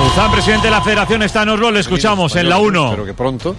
Buzán, presidente de la Federación, está en Oslo, le escuchamos en la 1. Espero que pronto.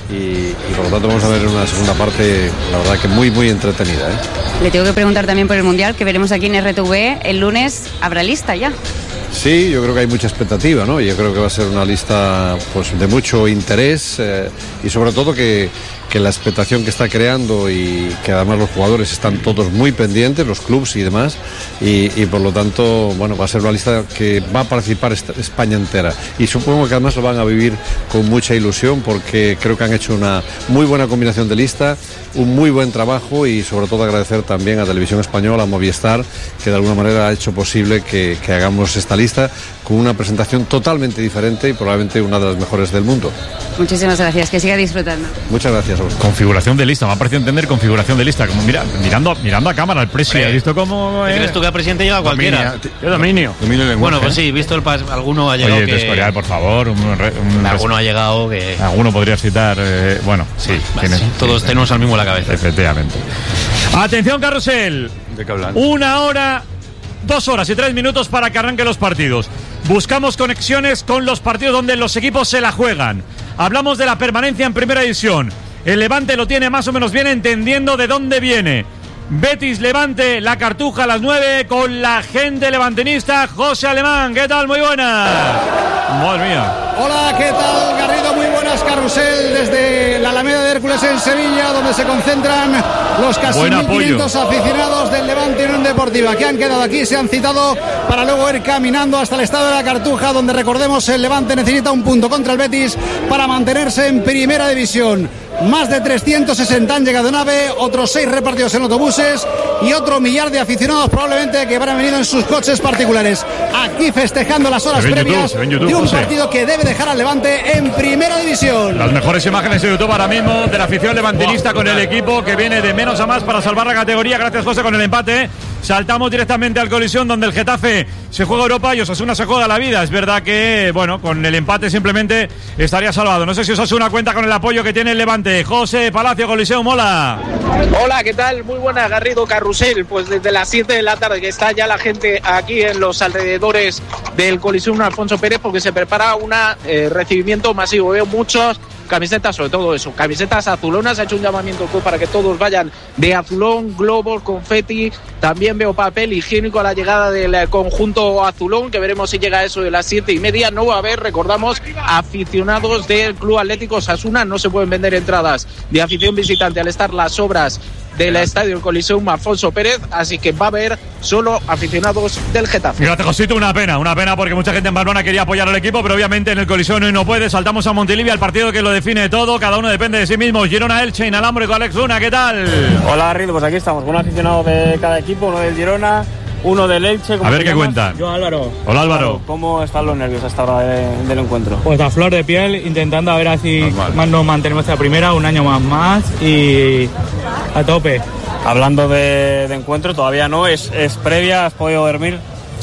Y por lo tanto vamos a ver una segunda parte, la verdad que muy, muy entretenida, ¿eh? Le tengo que preguntar también por el Mundial, que veremos aquí en RTV. El lunes habrá lista ya. Sí, yo creo que hay mucha expectativa, ¿no? Yo creo que va a ser una lista pues de mucho interés y sobre todo que la expectación que está creando y que además los jugadores están todos muy pendientes, los clubs y demás, y por lo tanto, bueno, va a ser una lista que va a participar España entera. Y supongo que además lo van a vivir con mucha ilusión porque creo que han hecho una muy buena combinación de lista, un muy buen trabajo y sobre todo agradecer también a Televisión Española, a Movistar, que de alguna manera ha hecho posible que hagamos esta lista con una presentación totalmente diferente y probablemente una de las mejores del mundo. Muchísimas gracias, que siga disfrutando. Muchas gracias a vosotros. Configuración de lista, me ha parecido entender configuración de lista, como mirando a cámara al presidente. ¿Has visto cómo ¿Crees tú que al presidente llega cualquiera? ¿Qué dominio? Bueno, pues sí, visto el alguno ha llegado. Oye, que... Escorial, por favor. Alguno ha llegado que... Alguno podría citar, bueno, sí. Todos tenemos al mismo en la cabeza. Efectivamente. Atención, carrusel. ¿De qué hablan? 1 hora, 2 horas y 3 minutos para que arranquen los partidos. Buscamos conexiones con los partidos donde los equipos se la juegan. Hablamos de la permanencia en primera división. El Levante lo tiene más o menos bien, entendiendo de dónde viene. Betis Levante, la Cartuja a las 9 con la gente levantinista. José Alemán, ¿qué tal? Muy buenas. Madre mía. Hola, ¿qué tal, Garrido? Muy buenas, carrusel desde la Alameda de Hércules en Sevilla, donde se concentran los casi 1.500 aficionados del Levante Unión Deportiva que han quedado aquí, se han citado para luego ir caminando hasta el estadio de la Cartuja, donde recordemos el Levante necesita un punto contra el Betis para mantenerse en primera división. Más de 360 han llegado en AVE, otros 6 repartidos en autobuses y otro millar de aficionados probablemente que habrán venido en sus coches particulares. Aquí festejando las horas previas de un partido que debe dejar al Levante en primera división. Las mejores imágenes de YouTube ahora mismo de la afición levantinista con el equipo que viene de menos a más para salvar la categoría. Gracias, José, con el empate. Saltamos directamente al Colisión, donde el Getafe se juega Europa y Osasuna se juega la vida. Es verdad que, bueno, con el empate simplemente estaría salvado. No sé si Osasuna cuenta con el apoyo que tiene el Levante. José Palacio, Coliseum, hola. Hola, ¿qué tal? Muy buena, Garrido, carrusel. Pues desde las 7 de la tarde que está ya la gente aquí en los alrededores del Coliseum Alfonso Pérez, porque se prepara un recibimiento masivo. Veo muchos camisetas, sobre todo eso, camisetas azulonas. Ha hecho un llamamiento para que todos vayan de azulón, globos, confeti. También veo papel higiénico a la llegada del conjunto azulón, que veremos si llega a eso de las 7:30. No va a haber, recordamos, aficionados del Club Atlético Osasuna. No se pueden vender entradas de afición visitante al estar las obras del estadio Coliseum Alfonso Pérez, así que va a haber solo aficionados del Getafe. Gracias, Josito, una pena porque mucha gente en Barcelona quería apoyar al equipo, pero obviamente en el Coliseum hoy no puede. Saltamos a Montilivi, el partido que lo define todo, cada uno depende de sí mismo. Girona Elche, inalámbrico, Alex Luna, ¿qué tal? Hola, Garrido, pues aquí estamos con un aficionado de cada equipo, uno del Girona, uno del Elche. A ver qué cuentan. Yo, Álvaro. Hola, Álvaro. ¿Cómo están los nervios hasta ahora del encuentro? Pues a flor de piel, intentando a ver si más nos mantenemos esta primera, un año más y a tope. Hablando de encuentro, todavía no, es previa, ¿has podido dormir?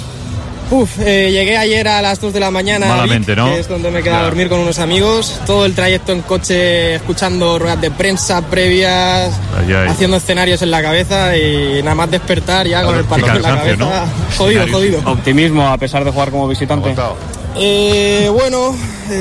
Llegué ayer a las 2 de la mañana. Malamente, ¿no? Que es donde me quedé a dormir con unos amigos. Todo el trayecto en coche, escuchando ruedas de prensa previas, haciendo escenarios en la cabeza y nada más despertar ya con el partido en la cabeza. ¿No? Jodido. ¿Optimismo a pesar de jugar como visitante? Bueno,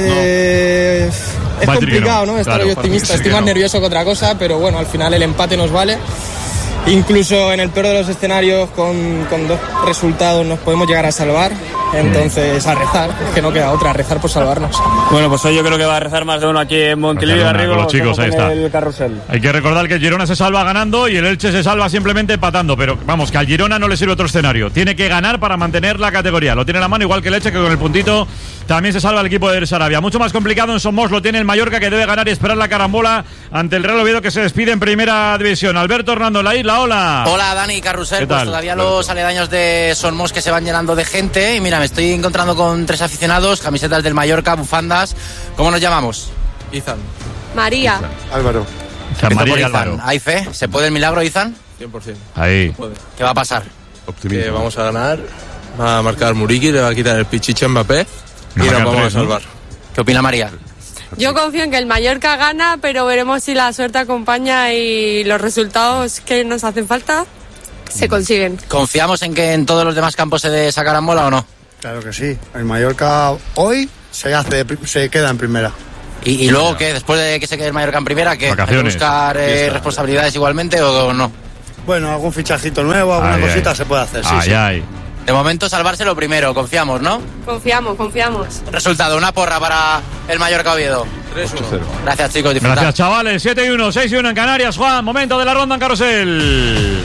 es complicado, ¿no? Estar hoy optimista. Estoy más nervioso que otra cosa, pero bueno, al final el empate nos vale. Incluso en el peor de los escenarios, con 2 resultados nos podemos llegar a salvar. Entonces, a rezar, es que no queda otra, a rezar por salvarnos. Bueno, pues hoy yo creo que va a rezar más de uno aquí en Montilivi, arriba. Los chicos, ahí está. El carrusel. Hay que recordar que el Girona se salva ganando y el Elche se salva simplemente empatando. Pero vamos, que al Girona no le sirve otro escenario. Tiene que ganar para mantener la categoría. Lo tiene en la mano, igual que el Elche, que con el puntito también se salva el equipo de Sarabia. Mucho más complicado en Somos lo tiene el Mallorca, que debe ganar y esperar la carambola ante el Real Oviedo, que se despide en primera división. Alberto Hernando en la isla, hola. Hola, Dani, carrusel. Pues todavía los aledaños de Somos que se van llenando de gente. Y mira, me estoy encontrando con 3 aficionados, camisetas del Mallorca, bufandas. ¿Cómo nos llamamos? Izan. María. Izan. Álvaro. María y Álvaro. ¿Hay fe? ¿Se puede el milagro, Izan? 100%. Ahí. ¿Qué va a pasar? Optimismo. Que vamos a ganar. Va a marcar Muriqui, le va a quitar el pichiche a Mbappé y nos vamos a salvar. ¿Qué opina María? Yo confío en que el Mallorca gana, pero veremos si la suerte acompaña y los resultados que nos hacen falta se consiguen. ¿Confiamos en que en todos los demás campos se dé esa carambola o no? Claro que sí. El Mallorca hoy se queda en primera. ¿Y luego qué? Después de que se quede el Mallorca en primera, ¿qué? ¿Hay que buscar responsabilidades igualmente o no? Bueno, algún fichajito nuevo, alguna cosita se puede hacer, sí. De momento salvarse lo primero, confiamos, ¿no? Confiamos. Resultado, una porra para el Mallorca Oviedo. 3-1. Gracias, chicos. Disfrutad. Gracias, chavales. 7-1, 6-1 en Canarias. Juan, momento de la ronda en Carrusel.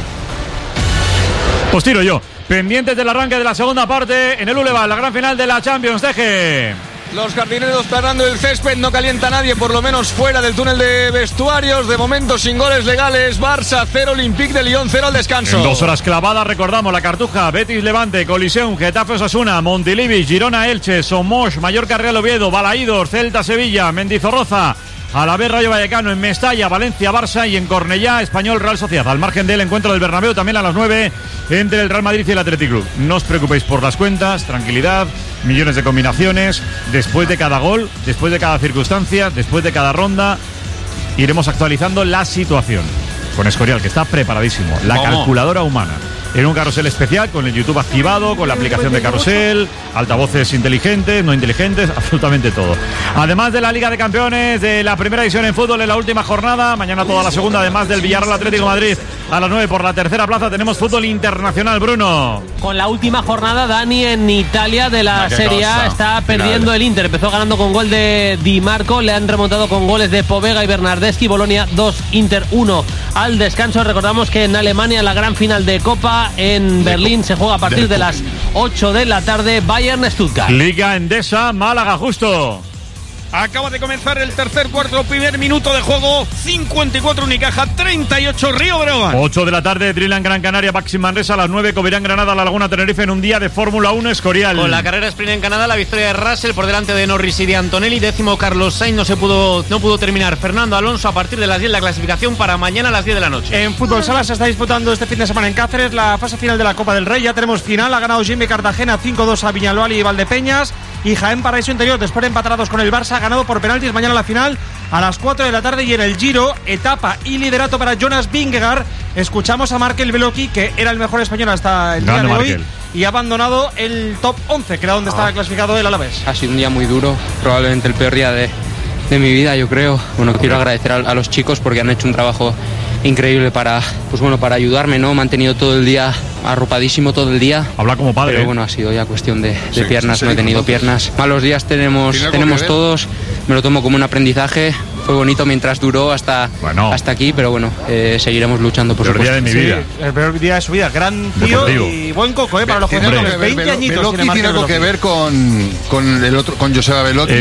Pues tiro yo. Pendientes del arranque de la segunda parte en el Boulevard, la gran final de la Champions. Deje. Los jardineros planando el césped, no calienta nadie, por lo menos fuera del túnel de vestuarios. De momento sin goles legales. Barça 0, Olympique de Lyon 0 al descanso. En 2 horas clavadas, recordamos, la Cartuja, Betis Levante, Coliseum, Getafe Osasuna, Montilivi, Girona Elche, Somos, Mallorca Real Oviedo, Balaídos, Celta Sevilla, Mendizorroza, Alavés Rayo Vallecano, en Mestalla, Valencia Barça y en Cornellá Español Real Sociedad. Al margen del encuentro del Bernabéu también a las 9 entre el Real Madrid y el Athletic Club. No os preocupéis por las cuentas, tranquilidad, millones de combinaciones. Después de cada gol, después de cada circunstancia, después de cada ronda, iremos actualizando la situación. Con Escorial, que está preparadísimo. La calculadora humana. En un carrusel especial, con el YouTube activado, con la aplicación de Carrusel, altavoces inteligentes, no inteligentes, absolutamente todo. Además de la Liga de Campeones, de la primera edición en fútbol en la última jornada, mañana toda la segunda, además del Villarreal Atlético de Madrid a las 9 por la tercera plaza, tenemos fútbol internacional, Bruno. Con la última jornada, Dani, en Italia de la Serie A está perdiendo el Inter. Empezó ganando con gol de Di Marco, le han remontado con goles de Povega y Bernardeschi. Bolonia 2, Inter 1 al descanso. Recordamos que en Alemania la gran final de Copa en Berlín se juega a partir de las 8 de la tarde. Bayern-Stuttgart. Liga Endesa, Málaga, justo. Acaba de comenzar el tercer cuarto, primer minuto de juego. 54 Unicaja, 38 Río Breogán. 8 de la tarde, Dreamland Gran Canaria, Baxi Manresa. A las 9, Covirán Granada, La Laguna Tenerife en un día de Fórmula 1, Escorial. Con la carrera sprint en Canadá, la victoria de Russell por delante de Norris y de Antonelli. 10º Carlos Sainz, no pudo terminar. Fernando Alonso a partir de las 10 la clasificación para mañana a las 10 de la noche. En fútbol sala se está disputando este fin de semana en Cáceres la fase final de la Copa del Rey. Ya tenemos final, ha ganado Jimmy Cartagena 5-2 a Viñalbal y Valdepeñas. Y Jaén Paraíso Interior, después de empatados con el Barça, ha ganado por penaltis. Mañana la final a las 4 de la tarde. Y en el Giro, etapa y liderato para Jonas Vingegaard. Escuchamos a Markel Beloki, que era el mejor español hasta el día de hoy, y ha abandonado el top 11, que era donde estaba clasificado el Alavés. Ha sido un día muy duro, probablemente el peor día de mi vida, yo creo. Bueno, quiero agradecer a los chicos porque han hecho un trabajo increíble para ayudarme, ¿no? Me han tenido todo el día arropadísimo todo el día. Habla como padre. Pero bueno, ha sido ya cuestión de piernas, no he tenido piernas. Malos días tenemos todos, me lo tomo como un aprendizaje. Fue bonito mientras duró hasta aquí, pero bueno, seguiremos luchando por supuesto. El peor día de mi vida. El peor día de su vida. Gran tío y buen coco, para los jóvenes. 20 añitos. Beloki tiene algo que ver con el otro, con Joseba Beloki.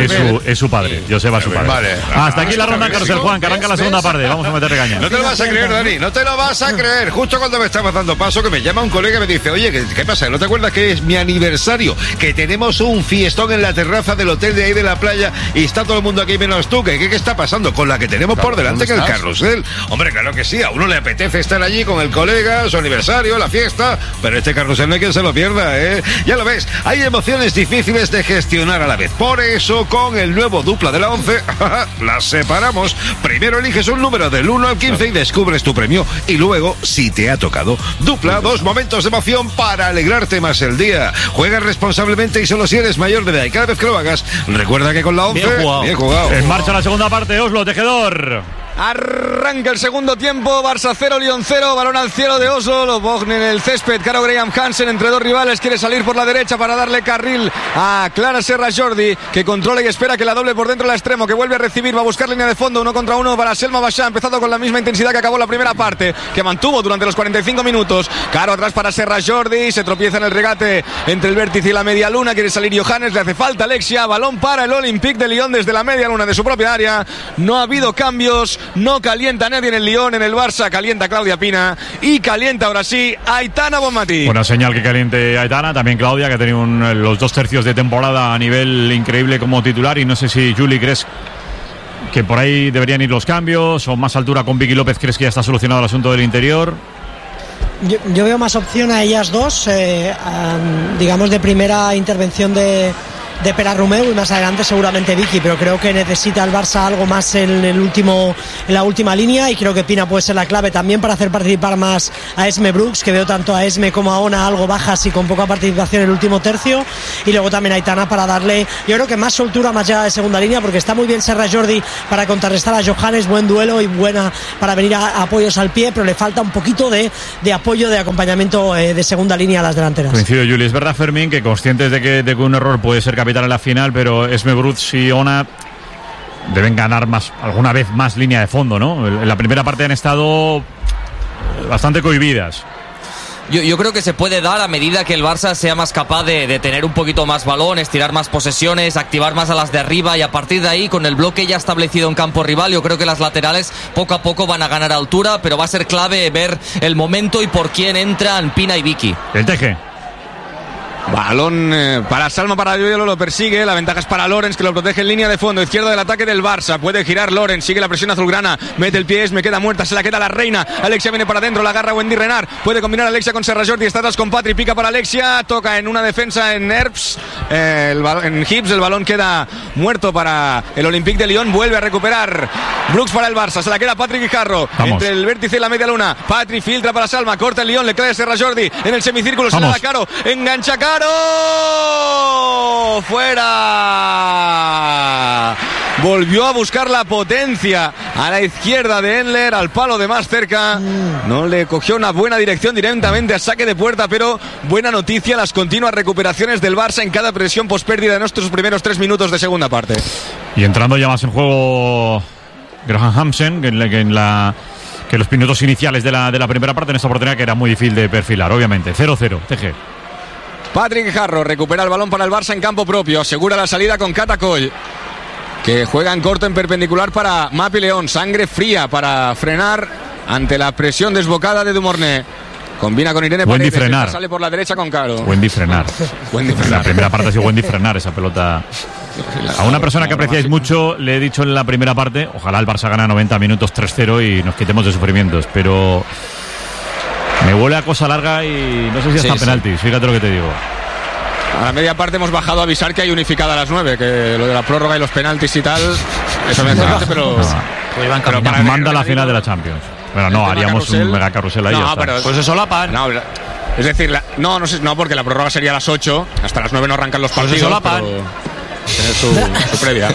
Es su padre. Joseba es su padre. Vale. Hasta aquí la ronda, Carlos Juan, que arranca la segunda parte. Vamos a meter regaño. No te lo vas a creer, Dani, no te lo vas a creer. Justo cuando me estabas dando paso, que me llama un colega y me dice, oye, ¿qué pasa? ¿No te acuerdas que es mi aniversario? Que tenemos un fiestón en la terraza del hotel de ahí de la playa y está todo el mundo aquí menos tú. ¿Qué está pasando con la que tenemos por delante, que el carrusel? Hombre, claro que sí, a uno le apetece estar allí con el colega, su aniversario, la fiesta, pero este carrusel no hay quien se lo pierda, ¿eh? Ya lo ves, hay emociones difíciles de gestionar a la vez. Por eso, con el nuevo dupla de la 11, las separamos. Primero eliges un número del 1 al 15 y descubres tu premio. Y luego, si te ha tocado, dupla, 2 momentos de emoción para alegrarte más el día. Juega responsablemente y solo si eres mayor de edad. Y cada vez que lo hagas, recuerda que con la 11, bien jugado. En marcha la segunda parte, Oslo, Tejedor. Arranca el segundo tiempo, Barça 0, Lyon 0, balón al cielo de Oslo, lo Bognen en el césped, Caro Graham Hansen entre dos rivales, quiere salir por la derecha para darle carril a Clara Serra Jordi, que controla y espera que la doble por dentro del extremo, que vuelve a recibir, va a buscar línea de fondo, 1 contra 1 para Selma Bachá, empezado con la misma intensidad que acabó la primera parte, que mantuvo durante los 45 minutos, Caro atrás para Serra Jordi, se tropieza en el regate entre el vértice y la media luna, quiere salir Johannes, le hace falta Alexia, balón para el Olympique de Lyon desde la media luna de su propia área, no ha habido cambios, no calienta nadie en el Lyon, en el Barça calienta Claudia Pina y calienta ahora sí Aitana Bonmatí. Buena señal que caliente Aitana, también Claudia, que ha tenido los 2 tercios de temporada a nivel increíble como titular, y no sé si Juli crees que por ahí deberían ir los cambios o más altura con Vicky López. ¿Crees que ya está solucionado el asunto del interior? Yo veo más opción a ellas dos, digamos de primera intervención de de Perarrumeu, y más adelante seguramente Vicky, pero creo que necesita el Barça algo más en la última línea, y creo que Pina puede ser la clave también para hacer participar más a Esme Brooks, que veo tanto a Esme como a Ona algo bajas y con poca participación en el último tercio, y luego también a Aitana para darle, yo creo que más soltura, más llegada de segunda línea, porque está muy bien Serra Jordi para contrarrestar a Johannes, buen duelo y buena para venir a apoyos al pie, pero le falta un poquito de apoyo, de acompañamiento de segunda línea a las delanteras. Coincido, Juli. Es verdad, Fermín, que conscientes de que un error puede ser capital en la final, pero Esme Brooks y Ona deben ganar alguna vez más línea de fondo, ¿no? En la primera parte han estado bastante cohibidas. Yo creo que se puede dar a medida que el Barça sea más capaz de tener un poquito más balón, estirar más posesiones, activar más a las de arriba, y a partir de ahí, con el bloque ya establecido en campo rival, yo creo que las laterales poco a poco van a ganar altura, pero va a ser clave ver el momento y por quién entran Pina y Vicky. El Teje. Balón para Salma, para Yoyolo, lo persigue. La ventaja es para Lorenz, que lo protege en línea de fondo, izquierda del ataque del Barça. Puede girar Lorenz, sigue la presión azulgrana, mete el pie, me queda muerta, se la queda la reina. Alexia viene para adentro, la agarra Wendy Renard. Puede combinar Alexia con Serra Jordi, está atrás con Patri, pica para Alexia, toca en una defensa en Herbs, en Hips, el balón queda muerto para el Olympique de Lyon. Vuelve a recuperar Brooks para el Barça, se la queda Patrick Guijarro. Entre el vértice y la media luna. Patri filtra para Salma, corta el Lyon, le cae a Serra Jordi en el semicírculo, se la da Caro, engancha Caro. ¡Fuera! Volvió a buscar la potencia a la izquierda de Endler, al palo de más cerca. No le cogió una buena dirección directamente a saque de puerta, pero buena noticia las continuas recuperaciones del Barça en cada presión pospérdida de nuestros primeros 3 minutos de segunda parte. Y entrando ya más en juego Graham Hansen, que en los minutos iniciales de la primera parte, en esta oportunidad que era muy difícil de perfilar, obviamente. 0-0, TG. Patrick Guijarro recupera el balón para el Barça en campo propio, asegura la salida con Catacoll, que juega en corto en perpendicular para Mapi León. Sangre fría para frenar ante la presión desbocada de Dumornay. Combina con Irene Paredes, frenar. Sale por la derecha con Caro. Wendy frenar. La primera parte ha sido Wendy frenar esa pelota. A una persona que apreciáis mucho le he dicho en la primera parte, ojalá el Barça gane 90 minutos 3-0 y nos quitemos de sufrimientos, pero me huele a cosa larga y no sé si hasta penaltis, fíjate lo que te digo. A la media parte hemos bajado a avisar que hay unificada a las 9, que lo de la prórroga y los penaltis y tal, eso me hace parte, pero manda la final de la Champions. Bueno, no, haríamos un mega carrusel ahí. No, pero pues eso la pan. No, es decir, no, porque la prórroga sería a las 8, hasta las 9 no arrancan los partidos. Pues eso la pan. Tener su previa.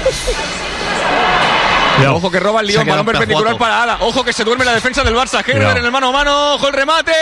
Ojo que roba el Lyon, balón perpendicular para Ala. Ojo que se duerme la defensa del Barça. Herbert en el mano a mano. Ojo el remate.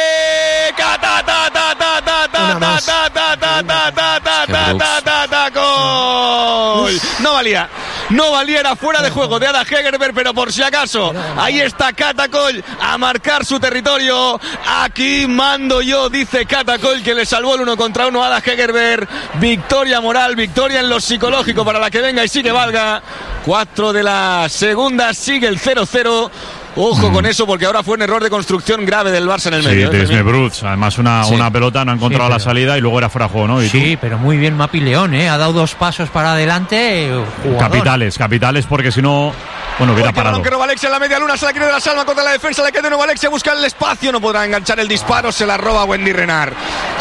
No valía, era fuera de juego de Ada Hegerberg, pero por si acaso, ahí está Catacoll a marcar su territorio. Aquí mando yo, dice Catacoll, que le salvó el 1 contra 1 a Ada Hegerberg. Victoria moral, victoria en lo psicológico para la que venga y sí que valga. 4 de la segunda, sigue el 0-0. Ojo con eso, porque ahora fue un error de construcción grave del Barça en el medio. Sí, de Esme Brooks, además una pelota, no ha encontrado la salida y luego era fuera de juego, ¿no? Sí, pero muy bien Mapi León, ha dado 2 pasos para adelante. Capitales, porque si no, bueno, hubiera parado. Balón que roba Alexia en la media luna, se la quiere de la Salma contra la defensa, le queda de nuevo Alexia, busca el espacio, no podrá enganchar el disparo, se la roba Wendy Renard.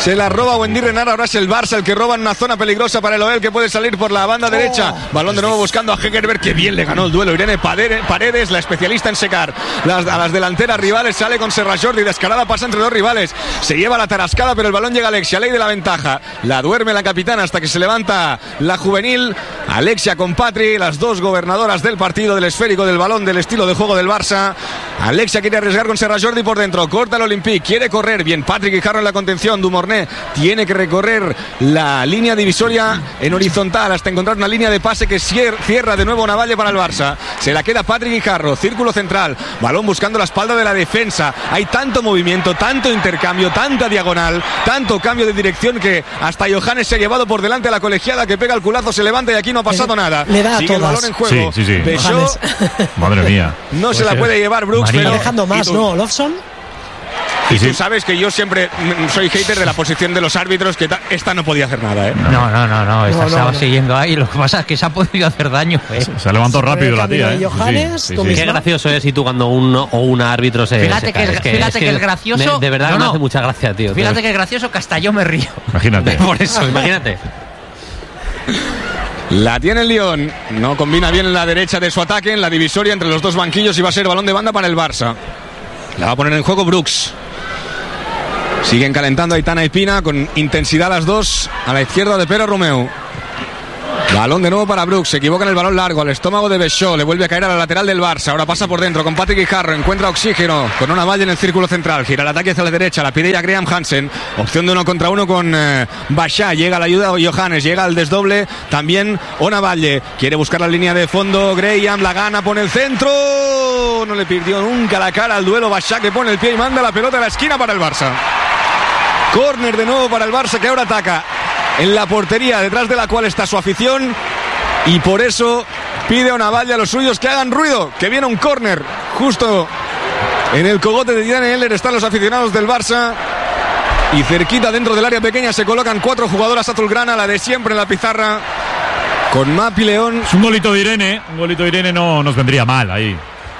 Ahora es el Barça el que roba en una zona peligrosa para el Oel, que puede salir por la banda derecha. Balón de nuevo buscando a Hegerberg, que bien le ganó el duelo Irene Paredes, la especialista en secar a las delanteras rivales. Sale con Serra Jordi, descarada, pasa entre 2 rivales, se lleva la tarascada, pero el balón llega a Alexia, ley de la ventaja, la duerme la capitana hasta que se levanta la juvenil. Alexia con Patri, las 2 gobernadoras del partido, del esférico, del balón, del estilo de juego del Barça. Alexia quiere arriesgar con Serra Jordi por dentro, corta el Olympique, quiere correr bien Patrick Guijarro en la contención. Dumornay tiene que recorrer la línea divisoria en horizontal hasta encontrar una línea de pase que cierra de nuevo Navalle para el Barça. Se la queda Patrick Guijarro, círculo central, balón buscando la espalda de la defensa. Hay tanto movimiento, tanto intercambio, tanta diagonal, tanto cambio de dirección, que hasta Johannes se ha llevado por delante a la colegiada, que pega el culazo, se levanta y aquí no ha pasado nada. Le da sigue el balón en juego. Sí. Peugeot, madre mía. No se la puede llevar Brooks, pero dejando más, ¿no? Lofson. Y tú sabes que yo siempre soy hater de la posición de los árbitros, que esta no podía hacer nada, ¿eh? No, esta estaba siguiendo ahí. Lo que pasa es que se ha podido hacer daño, ¿eh? Se levantó rápido la tía, ¿eh? Johannes, Qué gracioso es si tú cuando uno o una árbitro se... Fíjate que es gracioso... De verdad me hace mucha gracia, tío. Fíjate que es gracioso que hasta yo me río. Imagínate. Por eso, imagínate. La tiene el Lyon. No combina bien en la derecha de su ataque, en la divisoria entre los dos banquillos, y va a ser balón de banda para el Barça. La va a poner en juego Brooks. Siguen calentando Aitana y Pina con intensidad las dos a la izquierda de Pere Romeu. Balón de nuevo para Brooks, se equivoca en el balón largo al estómago de Bechó, le vuelve a caer a la lateral del Barça, ahora pasa por dentro con Patrick Guijarro, encuentra oxígeno con una valla en el círculo central, gira el ataque hacia la derecha, la pide ya Graham Hansen, opción de 1 contra 1 con Bachá, llega a la ayuda Johannes, llega al desdoble, también Onavalle, quiere buscar la línea de fondo, Graham la gana, pone el centro, no le perdió nunca la cara al duelo Bachá, que pone el pie y manda la pelota a la esquina para el Barça. Córner de nuevo para el Barça, que ahora ataca en la portería, detrás de la cual está su afición, y por eso pide a Onavalle a los suyos que hagan ruido, que viene un córner justo en el cogote de Dani Heller. Están los aficionados del Barça y cerquita dentro del área pequeña se colocan 4 jugadoras azulgrana, la de siempre en la pizarra, con Mapi León. Es un golito de Irene no nos vendría mal ahí.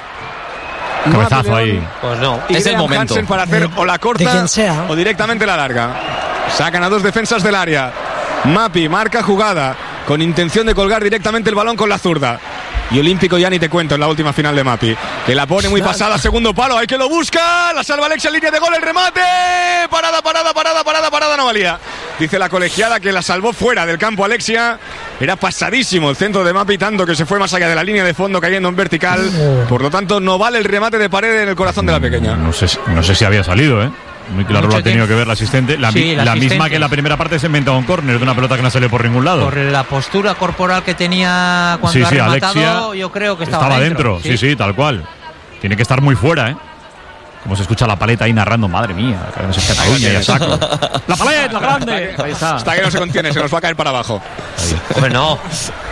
Cabezazo ahí. Pues no, y es el momento Hansen para hacer o la corta o directamente la larga. Sacan a 2 defensas del área. Mapi marca jugada con intención de colgar directamente el balón con la zurda. Y Olímpico ya ni te cuento en la última final de Mapi, que la pone muy pasada, segundo palo, hay que lo busca, la salva Alexia, línea de gol, el remate, parada, no valía. Dice la colegiada que la salvó fuera del campo Alexia, era pasadísimo el centro de Mapi, tanto que se fue más allá de la línea de fondo cayendo en vertical, por lo tanto no vale el remate de Paredes en el corazón de la pequeña. No sé si había salido, muy claro lo ha tenido que ver la asistente. La misma que en la primera parte se inventó un córner de una pelota que no salió por ningún lado. Por la postura corporal que tenía cuando ha rematado, Alexia, yo creo que estaba dentro. Sí, tal cual. Tiene que estar muy fuera, Como se escucha la paleta ahí narrando, madre mía, no sé, Cataluña y a saco. ¡La paleta, la grande! Ahí está. Hasta que no se contiene, se nos va a caer para abajo. Bueno.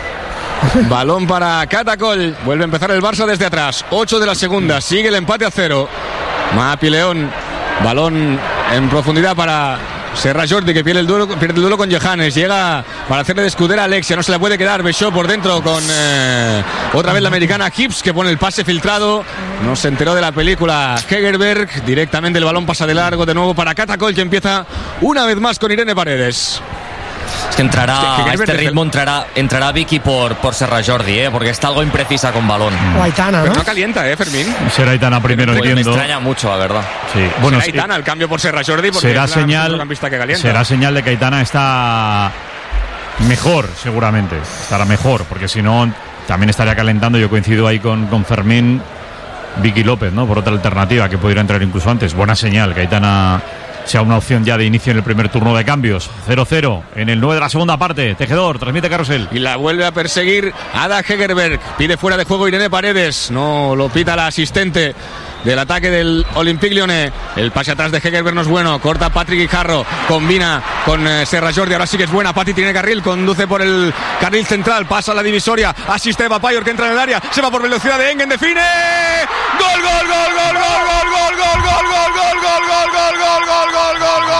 Balón para Catacol. Vuelve a empezar el Barça desde atrás. 8 de la segunda. Sigue el empate a 0. Mapi León. Balón en profundidad para Serra Jordi, que pierde el duelo con Johannes. Llega para hacerle de escudera a Alexia. No se la puede quedar. Bechó por dentro con otra vez la americana Hips, que pone el pase filtrado. No se enteró de la película Hegerberg. Directamente el balón pasa de largo de nuevo para Catacol, que empieza una vez más con Irene Paredes. Es que a este ritmo entrará Vicky por Serra Jordi, porque está algo imprecisa con balón. O Aitana, ¿no? Pero no calienta, Fermín. Será Aitana primero, pues entiendo. Me extraña mucho, la verdad. Sí. Bueno, será Aitana el cambio por Serra Jordi, porque será es será señal de que Aitana está mejor, seguramente. Estará mejor, porque si no, también estaría calentando. Yo coincido ahí con Fermín, Vicky López, ¿no? Por otra alternativa que pudiera entrar incluso antes. Buena señal que Aitana sea una opción ya de inicio en el primer turno de cambios. 0-0 en el 9 de la segunda parte. Tejedor, transmite Carrusel. Y la vuelve a perseguir Ada Hegerberg. Pide fuera de juego Irene Paredes. No lo pita la asistente del ataque del Olympique Lyonnais. El pase atrás de Hegerberg no es bueno. Corta Patrick Guijarro. Combina con Serra Jordi. Ahora sí que es buena. Patti tiene carril. Conduce por el carril central. Pasa a la divisoria. Asiste Eva Payor, que entra en el área. Se va por velocidad de Engen. Define. ¡Gol, gol, gol, gol, gol, gol, gol, gol, gol, gol, gol, gol, gol, gol, gol, gol, gol!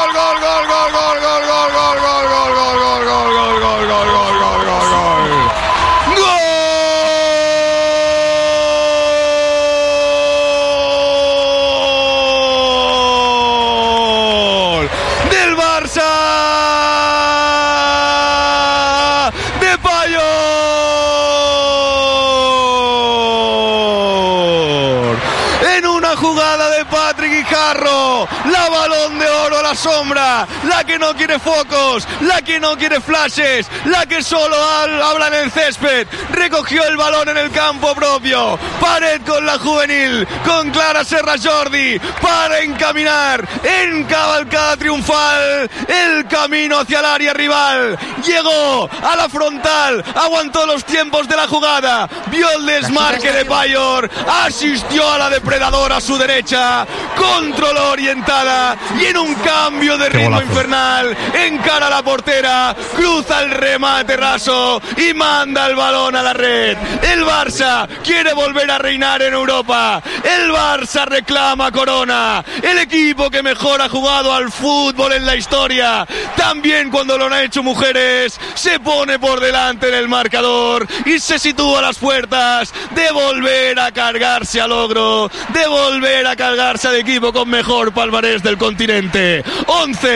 La Balón de Oro a la sombra, la que no quiere focos, la que no quiere flashes, la que solo habla en el césped. Recogió el balón en el campo propio. Pared con la juvenil, con Clara Serra Jordi, para encaminar en cabalgada triunfal el camino hacia el área rival. Llegó a la frontal, aguantó los tiempos de la jugada, vio el desmarque de Payor, asistió a la depredadora a su derecha, controló orientada y en un cambio de ritmo infernal encara a la portera, cruza el remate raso y manda el balón a la red. El Barça quiere volver a reinar en Europa, el Barça reclama corona, el equipo que mejor ha jugado al fútbol en la historia, también cuando lo han hecho mujeres, se pone por delante en el marcador y se sitúa a las puertas de volver a cargarse al ogro, de volver a cargarse al equipo con mejor palmarés del continente. 11 se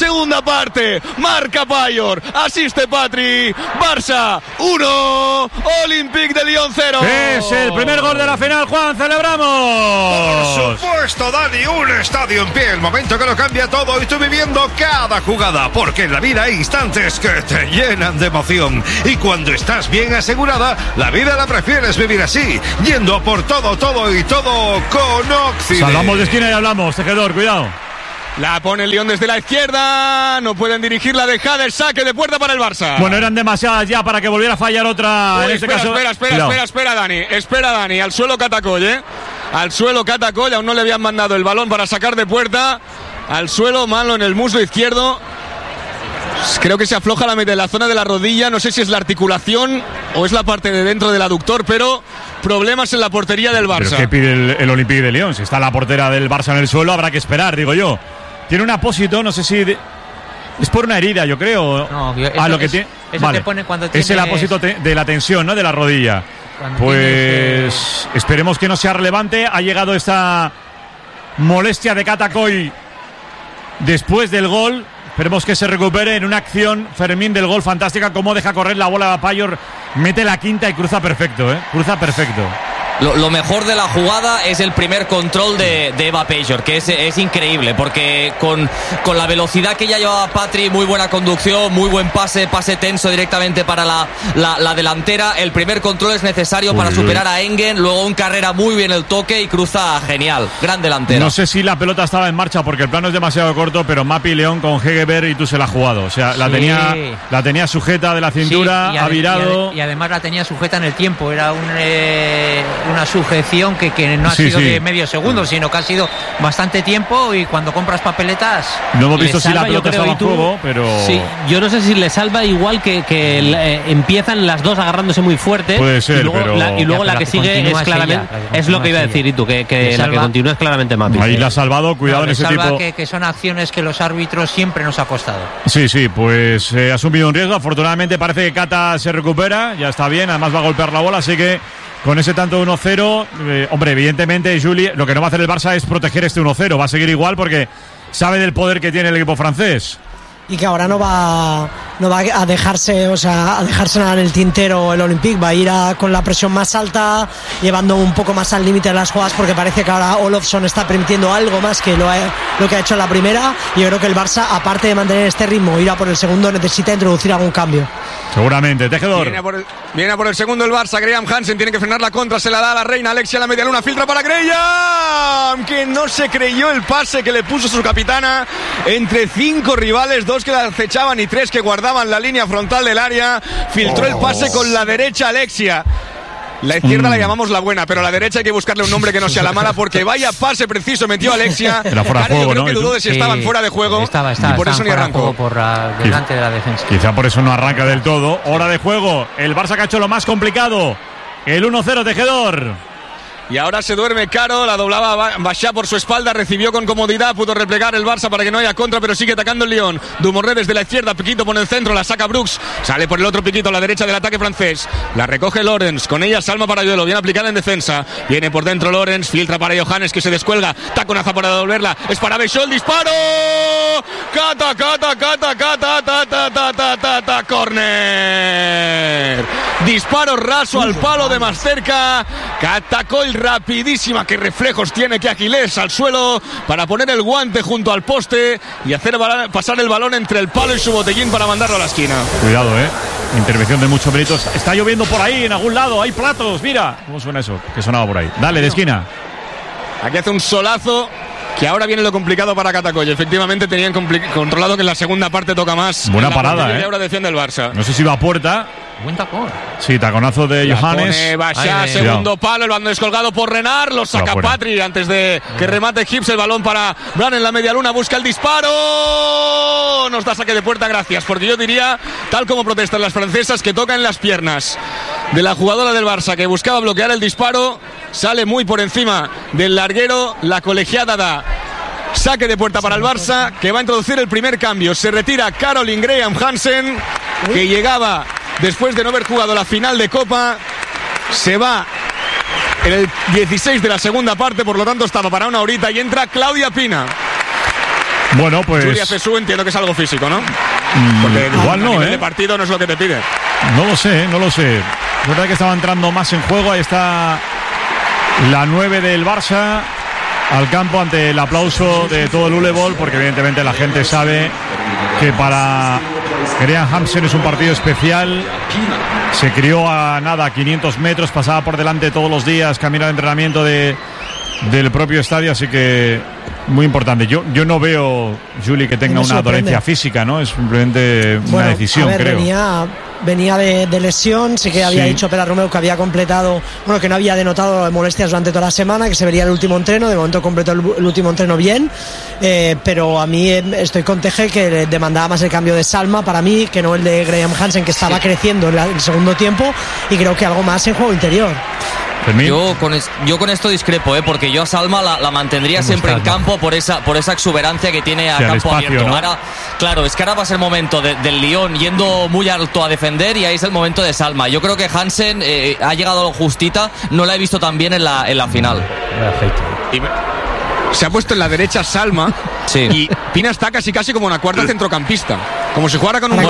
segunda parte. Marca Payor, asiste Patri. Barça 1, Olympique de Lyon 0. Es el primer gol de la final, Juan, celebramos. Por supuesto, Dani, un estadio en pie, el momento que lo cambia todo y tú viviendo cada jugada, porque en la vida hay instantes que te llenan de emoción y cuando estás bien asegurada, la vida la prefieres vivir así, yendo a por todo y todo con Oxide. Salvamos de esquina y hablamos, Tejedor, cuidado. La pone el Lyon desde la izquierda. No pueden dirigir la dejada. El saque de puerta para el Barça. Bueno, eran demasiadas ya para que volviera a fallar otra. En este caso. Espera, Dani. Espera, Dani. Al suelo Catacoll, Al suelo Catacoll. Aún no le habían mandado el balón para sacar de puerta. Al suelo, malo en el muslo izquierdo. Creo que se afloja la zona de la rodilla. No sé si es la articulación o es la parte de dentro del aductor, pero problemas en la portería del Barça. Pero es que pide el Olympique de Lyon. Si está la portera del Barça en el suelo, habrá que esperar, digo yo. Tiene un apósito, no sé si es por una herida, yo creo. No, lo que tiene. Eso vale. te pone cuando tienes... Es el apósito de la tensión, ¿no? De la rodilla. Pues esperemos que no sea relevante. Ha llegado esta molestia de Catacoll después del gol. Esperemos que se recupere en una acción, Fermín, del gol fantástica. Cómo deja correr la bola a Payor. Mete la quinta y cruza perfecto, Cruza perfecto. Lo mejor de la jugada es el primer control de Eva Payor, que es increíble, porque con la velocidad que ya llevaba Patri, muy buena conducción, muy buen pase tenso directamente para la delantera. El primer control es necesario para superar a Engen, luego en carrera muy bien el toque y cruza genial, gran delantera. No sé si la pelota estaba en marcha porque el plano es demasiado corto, pero Mapi León con Hegerberg y tú se la ha jugado. O sea, la tenía sujeta de la cintura, ha virado. Y además la tenía sujeta en el tiempo, era una sujeción que no ha sido de medio segundo, sino que ha sido bastante tiempo, y cuando compras papeletas... No hemos visto si la pelota estaba en juego, pero... Sí, yo no sé si le salva igual que empiezan las dos agarrándose muy fuerte. Puede ser, y luego la que sigue es claramente... Es lo que iba a decir, y tú, que la que continúa es claramente Mapi. Ahí la ha salvado, cuidado en ese tipo... que son acciones que los árbitros siempre nos ha costado. Sí, pues ha asumido un riesgo. Afortunadamente parece que Cata se recupera, ya está bien, además va a golpear la bola, así que con ese tanto 1-0, hombre, evidentemente, Juli, lo que no va a hacer el Barça es proteger este 1-0. Va a seguir igual porque sabe del poder que tiene el equipo francés. Y que ahora no va a dejarse, a dejarse nada en el tintero el Olympique. Va a ir con la presión más alta, llevando un poco más al límite de las jugadas, porque parece que ahora Olofsson está permitiendo algo más que lo que ha hecho en la primera. Y yo creo que el Barça, aparte de mantener este ritmo, ir a por el segundo, necesita introducir algún cambio. Seguramente, Tejedor. Viene a por el segundo el Barça. Graham Hansen tiene que frenar la contra, se la da a la reina Alexia, la media luna, filtra para Graham, que no se creyó el pase que le puso su capitana entre 5 rivales, 2 que la acechaban y 3 que guardaban la línea frontal del área. Filtró el pase con la derecha Alexia. La izquierda la llamamos la buena, pero a la derecha hay que buscarle un nombre que no sea la mala, porque vaya pase preciso metió Alexia. Era fuera de juego, yo creo ¿no? que dudó de si estaban fuera de juego, y por eso ni arrancó. Delante de la defensa. Quizá por eso no arranca del todo. Hora de juego. El Barça que ha hecho lo más complicado. El 1-0, Tejedor. Y ahora se duerme Caro, la doblaba Bachá por su espalda, recibió con comodidad, pudo replegar el Barça para que no haya contra, pero sigue atacando el Lyon. Dumoré desde la izquierda, Piquito pone el centro, la saca Brooks, sale por el otro Piquito a la derecha del ataque francés, la recoge Lorenz, con ella Salma Parayuelo, bien aplicada en defensa, viene por dentro Lorenz, filtra para Johannes que se descuelga, taconaza para devolverla, es para Bechol, disparo, Cata, córner, disparo raso al palo de más cerca, Catacoll rapidísima, qué reflejos tiene, que Aquiles al suelo para poner el guante junto al poste y hacer pasar el balón entre el palo y su botellín para mandarlo a la esquina. Cuidado, intervención de muchos méritos. Está lloviendo por ahí, en algún lado, hay platos, mira. ¿Cómo suena eso? Que sonaba por ahí. Dale, de esquina. Aquí hace un solazo, que ahora viene lo complicado para Catacoll. Efectivamente tenían controlado que en la segunda parte toca más. Buena parada, y ahora defiende el Barça. No sé si va a puerta. Buen tacón. Sí, taconazo de Johannes. Pone Bachá, segundo palo, el balón descolgado por Renard, lo saca Patri antes de que remate Gibbs, el balón para Bran en la media luna, busca el disparo, nos da saque de puerta, gracias, porque yo diría, tal como protestan las francesas, que toca en las piernas de la jugadora del Barça, que buscaba bloquear el disparo, sale muy por encima del larguero, la colegiada da saque de puerta para el Barça, que va a introducir el primer cambio. Se retira Caroline Graham Hansen, que llegaba después de no haber jugado la final de Copa. Se va en el 16 de la segunda parte, por lo tanto estaba para una horita, y entra Claudia Pina. Bueno, pues... Julia Fesú entiendo que es algo físico, ¿no? Porque igual no, el partido no es lo que te pide. No lo sé. Es verdad que estaba entrando más en juego. Ahí está la 9 del Barça al campo ante el aplauso de todo el Ulebol, porque evidentemente la gente sabe que para Graham Hansen es un partido especial. Se crió a 500 metros, pasaba por delante todos los días, camino de entrenamiento del propio estadio, así que muy importante. Yo no veo, Juli, que tenga una dolencia física, ¿no? Es simplemente una decisión, creo. Venía de lesión, sí que había dicho Pera Romeu que había completado, que no había denotado molestias durante toda la semana, que se vería el último entreno. De momento completó el último entreno bien, pero a mí estoy con Teje, que demandaba más el cambio de Salma para mí que no el de Graham Hansen, que estaba creciendo en el segundo tiempo, y creo que algo más en juego interior. Yo con esto discrepo, porque yo a Salma la mantendría siempre en campo por esa exuberancia que tiene a campo abierto, ¿no? Ahora, claro, es que ahora va a ser momento del Lyon yendo muy alto a defender, y ahí es el momento de Salma. Yo creo que Hansen ha llegado justita, no la he visto tan bien en la final. Se ha puesto en la derecha Salma, y Pina está casi como una cuarta centrocampista, como si jugara con un... Va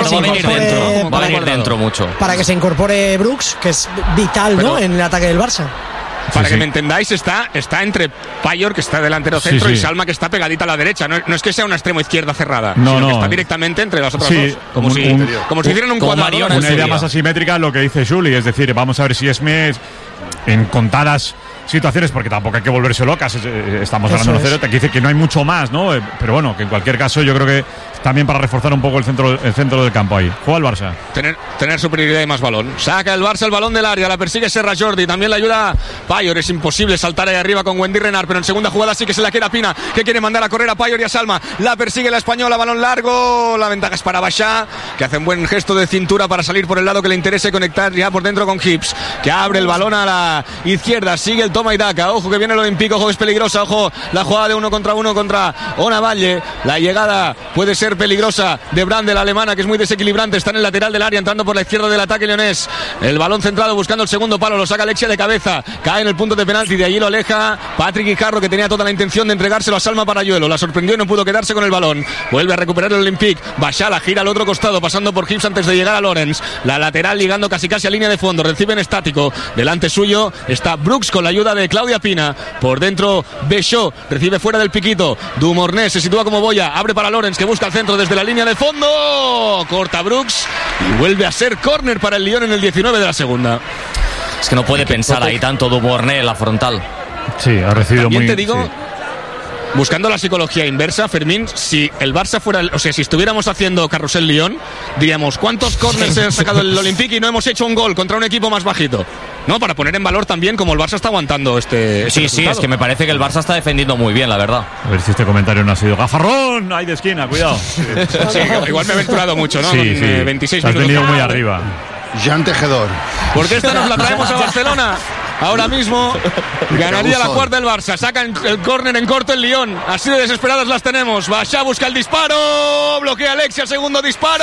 a venir dentro mucho. Para que se incorpore Brooks, que es vital, ¿no?, en el ataque del Barça. Para que me entendáis, está entre Payor, que está delantero centro, y Salma, que está pegadita a la derecha. No es que sea una extremo izquierda cerrada, sino que está directamente entre las otras dos. Como si hicieran un cuadrado. Una idea más asimétrica, lo que dice Juli, es decir, vamos a ver si Esme en contadas situaciones, porque tampoco hay que volverse locas, estamos ganando 1-0, te dice que no hay mucho más, ¿no? Pero bueno, que en cualquier caso yo creo que también para reforzar un poco el centro del campo ahí. Juega el Barça. Tener superioridad y más balón. Saca el Barça el balón del área, la persigue Serra Jordi, también le ayuda Payor. Es imposible saltar ahí arriba con Wendy Renard, pero en segunda jugada sí que se la queda Pina, que quiere mandar a correr a Payor y a Salma. La persigue la española, balón largo, la ventaja es para Bachá, que hace un buen gesto de cintura para salir por el lado que le interese, conectar ya por dentro con Hips, que abre el balón a la izquierda, sigue el toma y daca. Ojo que viene el Olympique, ojo que es peligrosa, ojo la jugada de 1 contra 1 contra Ona Valle. La llegada puede ser peligrosa de Brandel, la alemana, que es muy desequilibrante, está en el lateral del área, entrando por la izquierda del ataque leonés. El balón centrado buscando el segundo palo, lo saca Alexia de cabeza, cae en el punto de penalti, de allí lo aleja Patrick Guijarro, que tenía toda la intención de entregárselo a Salma Parayuelo, la sorprendió y no pudo quedarse con el balón. Vuelve a recuperar el Olympique, Bachá gira al otro costado, pasando por Hips antes de llegar a Lorenz, la lateral ligando casi a línea de fondo, recibe en estático, delante suyo está Brooks con la ayuda de Claudia Pina, por dentro Béchot, recibe fuera del piquito, Dumornés se sitúa como boya, abre para Lorenz, que busca el centro desde la línea de fondo, corta Brooks y vuelve a ser córner para el Lyon en el 19 de la segunda. Es que no puede pensar ahí tanto Dumornés en la frontal. Sí, ha recibido también muy... te digo, buscando la psicología inversa, Fermín, si el Barça fuera, si estuviéramos haciendo Carrusel Lyon, diríamos, ¿cuántos córners se ha sacado el Olympique y no hemos hecho un gol contra un equipo más bajito? No, para poner en valor también como el Barça está aguantando este Sí, resultado. es que me parece que el Barça está defendiendo muy bien, la verdad. A ver si este comentario no ha sido gafarrón, ahí de esquina, cuidado. Sí, igual me he aventurado mucho, ¿no? Sí, Con 26 has minutos. venido muy arriba. Jean Tejedor. Porque esta nos la traemos a Barcelona. Ahora mismo ganaría la cuarta el Barça. Sacan el córner en corto el Lyon. Así de desesperadas las tenemos. Bachá busca el disparo. Bloquea Alexia, segundo disparo.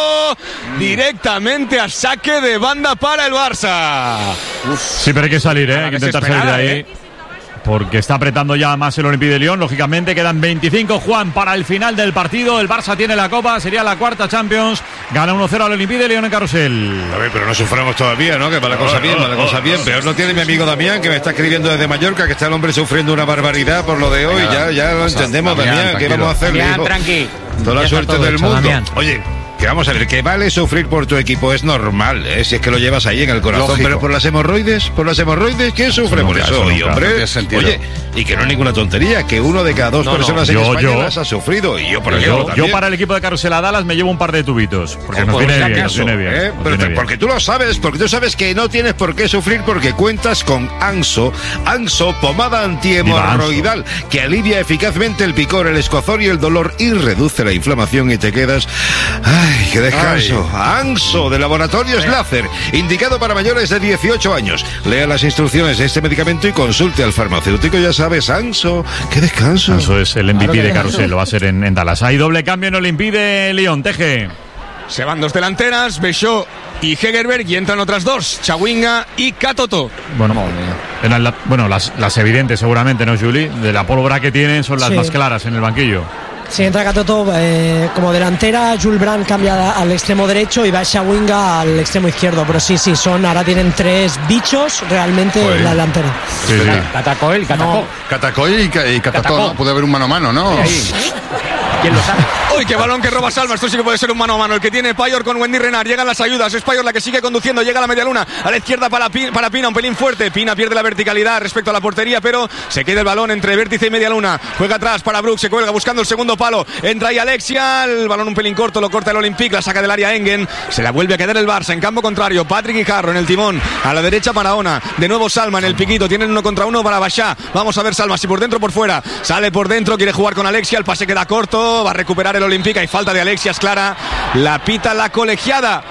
Directamente a saque de banda para el Barça. Sí, pero hay que salir, hay que intentar salir de ahí. Porque está apretando ya más el Olympique de Lyon. Lógicamente quedan 25, Juan, para el final del partido. El Barça tiene la Copa, sería la cuarta Champions. Gana 1-0 al Olympique de Lyon en Carrusel. A ver, pero no suframos todavía, ¿no? Que va la cosa bien, va la cosa bien. Peor no tiene mi amigo Damián, que me está escribiendo desde Mallorca, que está el hombre sufriendo una barbaridad por lo de hoy. Ya lo entendemos, Damián. ¿Qué vamos a hacer? Damián, tranqui. Toda la suerte del mundo. Damián. Oye, que vamos a ver, que vale sufrir por tu equipo, es normal, si es que lo llevas ahí en el corazón. Lógico. Pero por las hemorroides, ¿quién sufre por eso hoy, hombre? Oye, y que no es ninguna tontería, que uno de cada dos personas en España las ha sufrido. Y yo, por ejemplo, también. Yo para el equipo de Carrusel a Dallas me llevo un par de tubitos, porque nos viene bien. Porque tú lo sabes, porque tú sabes que no tienes por qué sufrir, porque cuentas con Anso, pomada antihemorroidal, que alivia eficazmente el picor, el escozor y el dolor y reduce la inflamación, y te quedas... ¡Ay, qué descanso! Anso, de Laboratorios Láser, indicado para mayores de 18 años. Lea las instrucciones de este medicamento y consulte al farmacéutico, ya sabes. Anso, qué descanso. Anso es el MVP de Carrusel, lo va a ser en Dallas. Hay doble cambio en Olympique de Lyon, Teje. Se van dos delanteras, Béchot y Hegerberg, y entran otras dos, Chawinga y Katoto. Bueno, las evidentes seguramente, ¿no, Juli? De la pólvora que tienen son las más claras en el banquillo. Si entra Katoto como delantera, Jules Brandt cambia al extremo derecho y Basha Winga al extremo izquierdo. Pero sí, ahora tienen 3 bichos realmente en la delantera. Sí. Catacoel, Catacoel y Catato. Puede haber un mano a mano, ¿no? ¿Quién lo sabe? ¡Uy, qué balón que roba Salma! Esto sí que puede ser un mano a mano. El que tiene Payor con Wendy Renard. Llegan las ayudas. Es Payor la que sigue conduciendo. Llega a la media luna. A la izquierda para Pina. Un pelín fuerte. Pina pierde la verticalidad respecto a la portería, pero se queda el balón entre vértice y media luna. Juega atrás para Brooks. Se cuelga buscando el segundo palo. Entra ahí Alexia. El balón un pelín corto. Lo corta el Olympique. La saca del área Engen. Se la vuelve a quedar el Barça. En campo contrario. Patrick Guijarro en el timón. A la derecha para Ona. De nuevo Salma en el piquito. Tienen 1 contra 1 para Bachá. Vamos a ver Salma. Si por dentro o por fuera. Sale por dentro. Quiere jugar con Alexia. El pase queda corto. Va a recuperar el Olympique. Hay falta de Alexia, es clara. La pita la colegiada.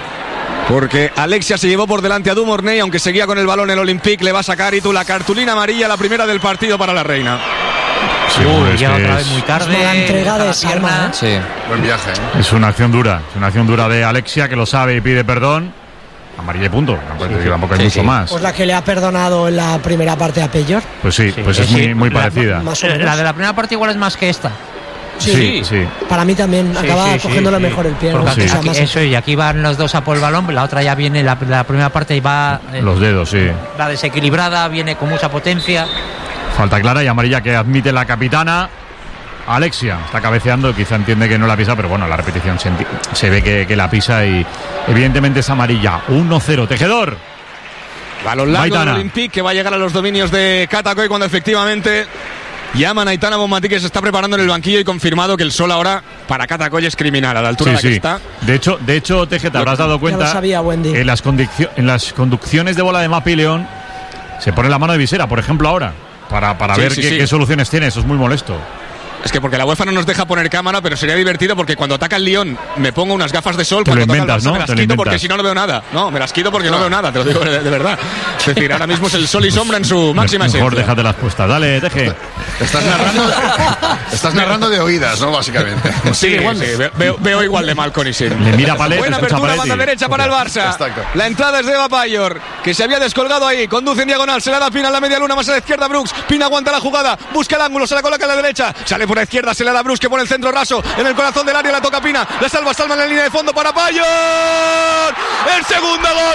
Porque Alexia se llevó por delante a Dumornay, aunque seguía con el balón el Olympique. Le va a sacar Itu la cartulina amarilla, la primera del partido para la Reina. Sí, ya otra vez muy tarde. La entrega de Salma. Sí. Buen viaje. Es una acción dura de Alexia, que lo sabe y pide perdón. Amarilla y punto. Tampoco hay mucho más. Pues la que le ha perdonado en la primera parte a Payor. Pues sí, es muy parecida. La de la primera parte igual es más que esta. Sí. Para mí también acaba cogiéndolo mejor el pie. Y aquí van los dos a por el balón, la otra ya viene, la primera parte y va... los dedos, sí. Va desequilibrada, viene con mucha potencia. Falta clara y amarilla que admite la capitana. Alexia está cabeceando, quizá entiende que no la pisa, pero bueno, la repetición se ve que la pisa y evidentemente es amarilla. 1-0, Tejedor. Balón largo del Olympique que va a llegar a los dominios de Catacoy cuando efectivamente... Llaman a Aitana Bonmatí, que se está preparando en el banquillo, y confirmado que el sol ahora para Catacoy es criminal a la altura a la que está. De hecho, Teje, te habrás dado cuenta, sabía, en las conducciones de bola de Mapi León se pone la mano de visera, por ejemplo, ahora, para ver qué soluciones tiene. Eso es muy molesto. Es que porque la UEFA no nos deja poner cámara, pero sería divertido porque cuando ataca el Lyon me pongo unas gafas de sol, cuando toca el Barça, me las quito porque si no veo nada. No, me las quito porque no veo nada, te lo digo de verdad. Es decir, ahora mismo es el sol y sombra en su máxima esencia. Mejor déjate las puestas. Dale, Teje. Estás narrando de oídas, ¿no? Básicamente. Sí, veo igual de mal con Isin. Le mira Palet. Buena apertura, banda derecha para el Barça. Exacto. La entrada es de Eva Payor, que se había descolgado ahí. Conduce en diagonal, se la da Pina en la media luna, más a la izquierda Brooks. Pina aguanta la jugada, busca el ángulo, se la coloca a la derecha. Sale por la izquierda, se la da Brooks, que pone el centro raso en el corazón del área, la toca Pina, la salva Salma en la línea de fondo para Payor. El segundo gol.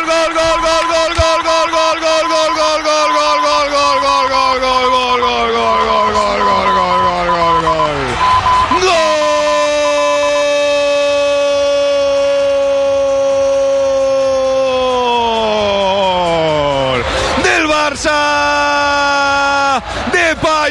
Del Barça de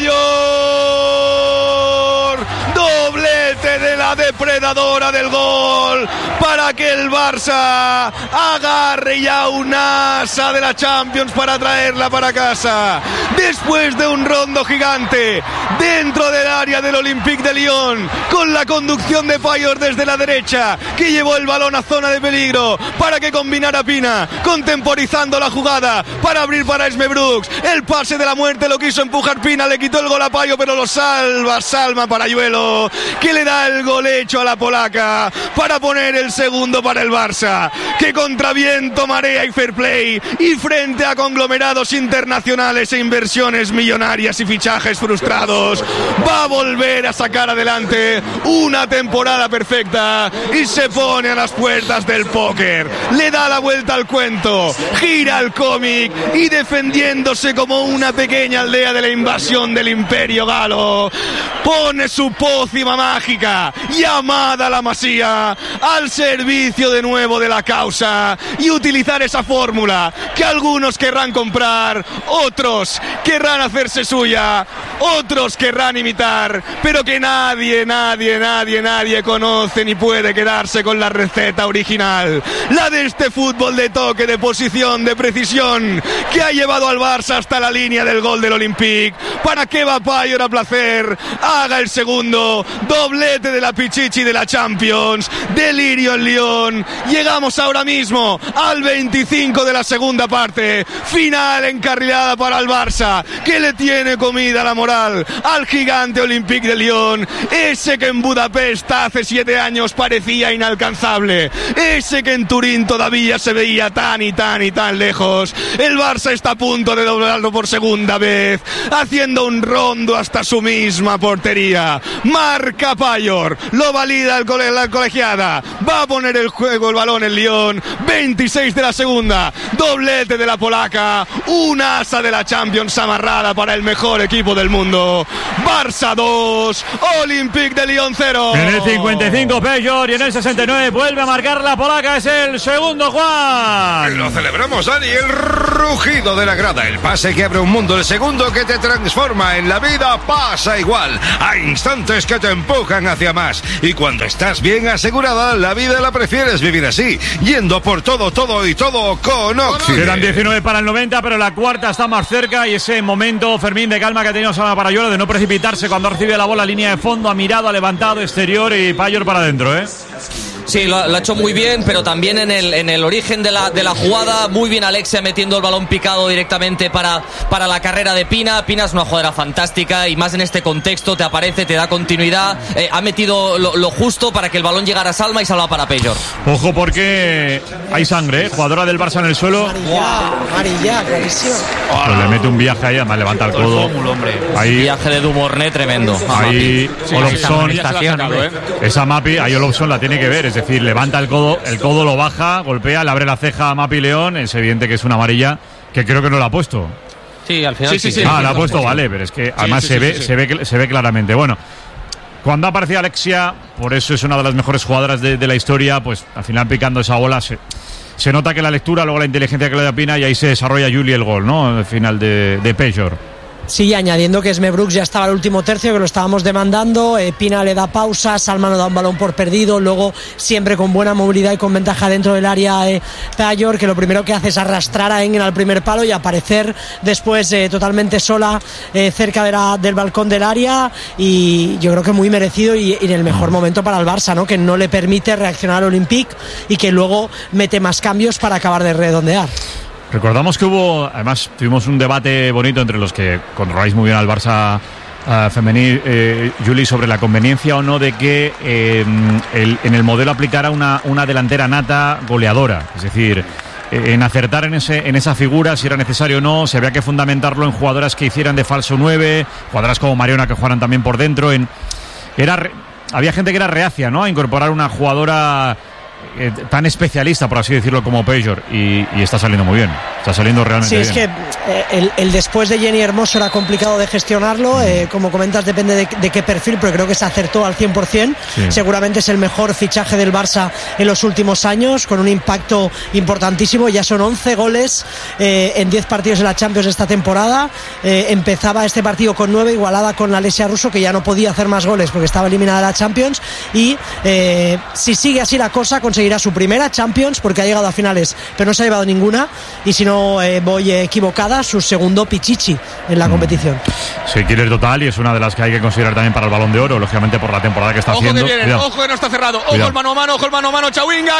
Payor. Doblete de la depredadora del gol para que el Barça agarre ya un asa de la Champions para traerla para casa. Después de un rondo gigante dentro del área del Olympique de Lyon, con la conducción de Payor desde la derecha, que llevó el balón a zona de peligro para que combinara Pina, contemporizando la jugada para abrir para Esme Brooks. El pase de la muerte lo quiso empujar Pina, le quitó el gol a Payo, pero lo salva Salma Parayuelo, que le da el gol hecho a la polaca para poner el segundo para el Barça, que contra viento, marea y fair play, y frente a conglomerados internacionales e inversiones millonarias y fichajes frustrados, va a volver a sacar adelante una temporada perfecta y se pone a las puertas del póker. Le da la vuelta al cuento, gira el cómic y defendiéndose como una pequeña aldea de la invasión del Imperio Galo, pone su pócima mágica llamada la Masía al servicio de nuevo de la causa y utilizar esa fórmula que algunos querrán comprar, otros querrán hacerse suya, otros querrán imitar, pero que nadie conoce ni puede quedarse con la receta original, la de este fútbol de toque, de posición, de precisión, que ha llevado al Barça hasta la línea del gol del Olympique, para que va Payor a placer, haga el segundo, doblete de la Pichichi de la Champions. Champions, delirio en Lyon. Llegamos ahora mismo al 25 de la segunda parte, final encarrilada para el Barça, que le tiene comida la moral al gigante Olympique de Lyon, ese que en Budapest hace 7 años parecía inalcanzable, ese que en Turín todavía se veía tan y tan y tan lejos. El Barça está a punto de doblarlo por segunda vez, haciendo un rondo hasta su misma portería. Marca Payor, lo valida la colegiada, va a poner el juego el balón en Lyon. 26 de la segunda, doblete de la polaca, un asa de la Champions amarrada para el mejor equipo del mundo. Barça 2, Olympique de Lyon 0. En el 55 Payor y en el 69 vuelve a marcar la polaca, es el segundo, Juan. Lo celebramos, Dani, el rugido de la grada, el pase que abre un mundo, el segundo que te transforma en la vida, pasa igual. Hay instantes que te empujan hacia más y cuando estás bien asegurada, la vida la prefieres vivir así, yendo por todo y todo con Oxide. Quedan 19 para el 90, pero la cuarta está más cerca y ese momento, Fermín, de calma que ha tenido Salma Parayola, de no precipitarse cuando recibe la bola a línea de fondo, ha mirado, ha levantado exterior y Payor para adentro, ¿eh? Sí, lo ha hecho muy bien, pero también en el origen de la jugada, muy bien Alexia metiendo el balón picado directamente para la carrera de Pina. Pina es una jugadora fantástica y más en este contexto te aparece, te da continuidad, ha metido lo justo para que el balón llegara a Salma y Salva para Payor. Ojo porque hay sangre, ¿eh? Jugadora del Barça en el suelo. Amarilla, clarísimo. Pues le mete un viaje ahí, además levanta el codo. Ahí, viaje de Dumorné tremendo. Ahí Olofsson, esa Mapi, ahí Olofsson la tiene que ver, es decir, levanta el codo lo baja, golpea, le abre la ceja a Mapi León, es evidente que es una amarilla, que creo que no la ha puesto. Sí, al final sí. La ha puesto, vale, pero es que además se ve claramente. Bueno, cuando aparece Alexia, por eso es una de las mejores jugadoras de la historia, pues al final picando esa bola se nota que la lectura, luego la inteligencia que le da Pina y ahí se desarrolla Juli el gol, ¿no? Al final de Payor. Sí, añadiendo que Esme Brooks ya estaba el último tercio, que lo estábamos demandando. Pina le da pausa, Salma no da un balón por perdido, luego siempre con buena movilidad y con ventaja dentro del área Payor, que lo primero que hace es arrastrar a Engen al primer palo y aparecer después totalmente sola cerca del balcón del área, y yo creo que muy merecido y en el mejor momento para el Barça, ¿no? Que no le permite reaccionar al Olympique y que luego mete más cambios para acabar de redondear. Recordamos que además tuvimos un debate bonito entre los que controláis muy bien al Barça femenil, Juli, sobre la conveniencia o no de que en el modelo aplicara una delantera nata goleadora, es decir, en acertar en esa figura, si era necesario o no, si había que fundamentarlo en jugadoras que hicieran de falso 9, jugadoras como Mariona que jugaran también por dentro. Había gente que era reacia, ¿no?, a incorporar una jugadora tan especialista, por así decirlo, como Payor, y está saliendo muy bien, está saliendo realmente bien. Sí, es que el después de Jenny Hermoso era complicado de gestionarlo, como comentas, depende de qué perfil, pero creo que se acertó al 100%, seguramente es el mejor fichaje del Barça en los últimos años, con un impacto importantísimo, ya son 11 goles en 10 partidos en la Champions esta temporada, empezaba este partido con 9, igualada con Alessia Russo, que ya no podía hacer más goles porque estaba eliminada de la Champions, y si sigue así la cosa, conseguirá su primera Champions, porque ha llegado a finales pero no se ha llevado ninguna, y si no voy equivocada, su segundo pichichi en la competición. Sí, killer total, y es una de las que hay que considerar también para el Balón de Oro, lógicamente por la temporada que está haciendo. Que viene, ojo que no está cerrado, ojo el mano a mano, Chawinga,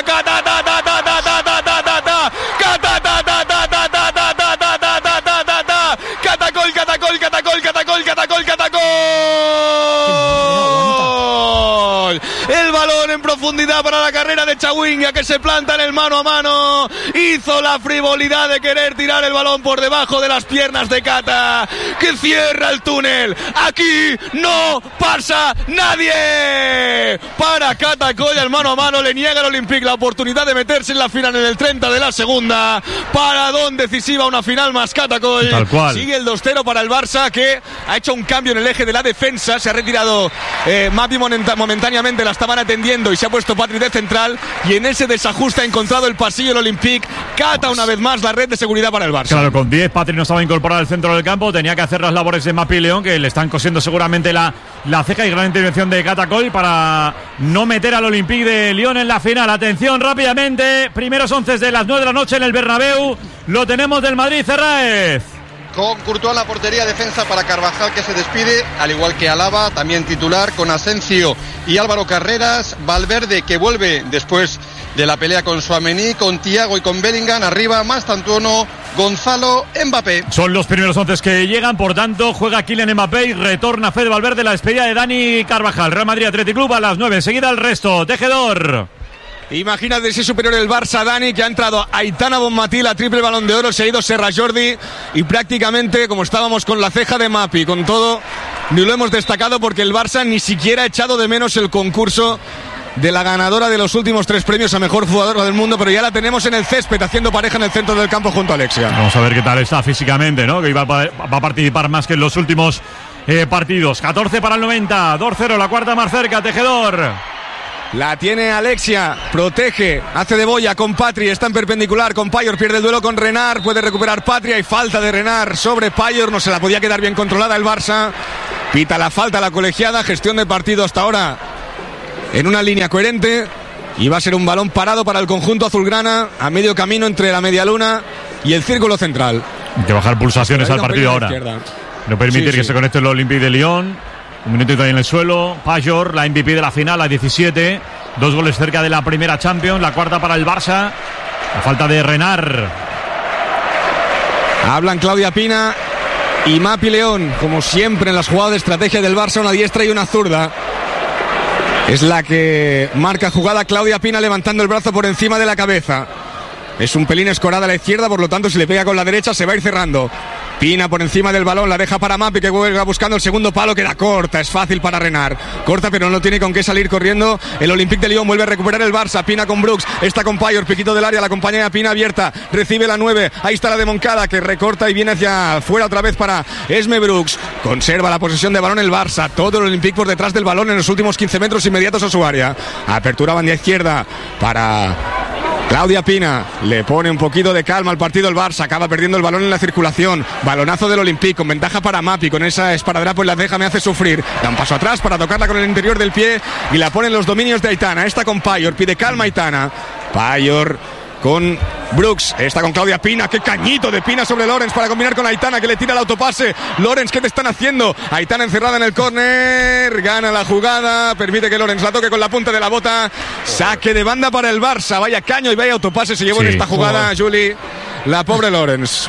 el balón en profundidad para la carrera de Chawinga, que se planta en el mano a mano, hizo la frivolidad de querer tirar el balón por debajo de las piernas de Cata, que cierra el túnel. Aquí no pasa nadie para Cata Coll, el mano a mano le niega al Olympique la oportunidad de meterse en la final en el 30 de la segunda. Paradón decisiva, una final más Cata Coll. Tal cual. Sigue el 2-0 para el Barça, que ha hecho un cambio en el eje de la defensa, se ha retirado Mapi momentáneamente, la estaban atendiendo y se ha puesto Patri de central, y en ese desajuste ha encontrado el pasillo el Olympique. Cata una vez más la red de seguridad para el Barça. Claro, con 10 Patri no estaba incorporado al centro del campo, tenía que hacer las labores de Mapi León, que le están cosiendo seguramente la ceja, y gran intervención de Cata Coll para no meter al Olympique de Lyon en la final. Atención rápidamente, primeros 11 de las 9 de la noche en el Bernabéu, lo tenemos del Madrid, Cerraez. con Courtois en la portería, defensa para Carvajal, que se despide, al igual que Alaba, también titular, con Asensio y Álvaro Carreras, Valverde, que vuelve después de la pelea con Tchouaméni, con Thiago y con Bellingham, arriba Mastantuono, Gonzalo, Mbappé. Son los primeros 11 que llegan, por tanto juega Kylian Mbappé y retorna Fede Valverde, la despedida de Dani Carvajal. Real Madrid Athletic Club a las 9, enseguida el resto. Tejedor. Imagínate si es superior el Barça, Dani, que ha entrado Aitana Bonmatí, la triple Balón de Oro, se ha ido Serra Jordi y prácticamente, como estábamos con la ceja de Mapi, con todo, ni lo hemos destacado porque el Barça ni siquiera ha echado de menos el concurso de la ganadora de los últimos 3 premios a mejor jugadora del mundo, pero ya la tenemos en el césped haciendo pareja en el centro del campo junto a Alexia. Vamos a ver qué tal está físicamente, ¿no? Que va a participar más que en los últimos partidos. 14 para el 90, 2-0, la cuarta más cerca, Tejedor. La tiene Alexia, protege, hace de boya con Patri, está en perpendicular con Payor, pierde el duelo con Renard, puede recuperar Patri, hay falta de Renard sobre Payor, no se la podía quedar bien controlada el Barça, pita la falta la colegiada, gestión de partido hasta ahora en una línea coherente y va a ser un balón parado para el conjunto azulgrana a medio camino entre la medialuna y el círculo central. Hay que bajar pulsaciones al partido ahora, no permitir que se conecte el Olympique de Lyon. Un minutito ahí en el suelo. Payor, la MVP de la final, a 17. 2 goles cerca de la primera Champions. La cuarta para el Barça. La falta de Renard. Hablan Claudia Pina y Mapi León. Como siempre en las jugadas de estrategia del Barça, una diestra y una zurda. Es la que marca jugada Claudia Pina levantando el brazo por encima de la cabeza. Es un pelín escorada a la izquierda, por lo tanto si le pega con la derecha se va a ir cerrando. Pina por encima del balón, la deja para Mapi, que vuelve buscando el segundo palo, queda corta, es fácil para Renard. Corta, pero no tiene con qué salir corriendo. El Olympique de Lyon vuelve a recuperar el Barça. Pina con Brooks, está con Payor, piquito del área, la compañía de Pina abierta, recibe la 9, ahí está la de Moncada, que recorta y viene hacia afuera otra vez para Esme Brooks. Conserva la posesión de balón el Barça, todo el Olympique por detrás del balón en los últimos 15 metros inmediatos a su área. Apertura banda izquierda para Claudia Pina, le pone un poquito de calma al partido el Barça, acaba perdiendo el balón en la circulación, balonazo del Olympique, con ventaja para Mapi, con esa esparadrapo en la ceja me hace sufrir, da un paso atrás para tocarla con el interior del pie y la pone en los dominios de Aitana, esta con Payor, pide calma Aitana, Payor con Brooks, está con Claudia Pina, qué cañito de Pina sobre Lorenz para combinar con Aitana, que le tira el autopase. Lorenz, ¿qué te están haciendo? Aitana encerrada en el córner, gana la jugada, permite que Lorenz la toque con la punta de la bota, saque de banda para el Barça, vaya caño y vaya autopase se llevó en esta jugada, Juli, la pobre Lorenz.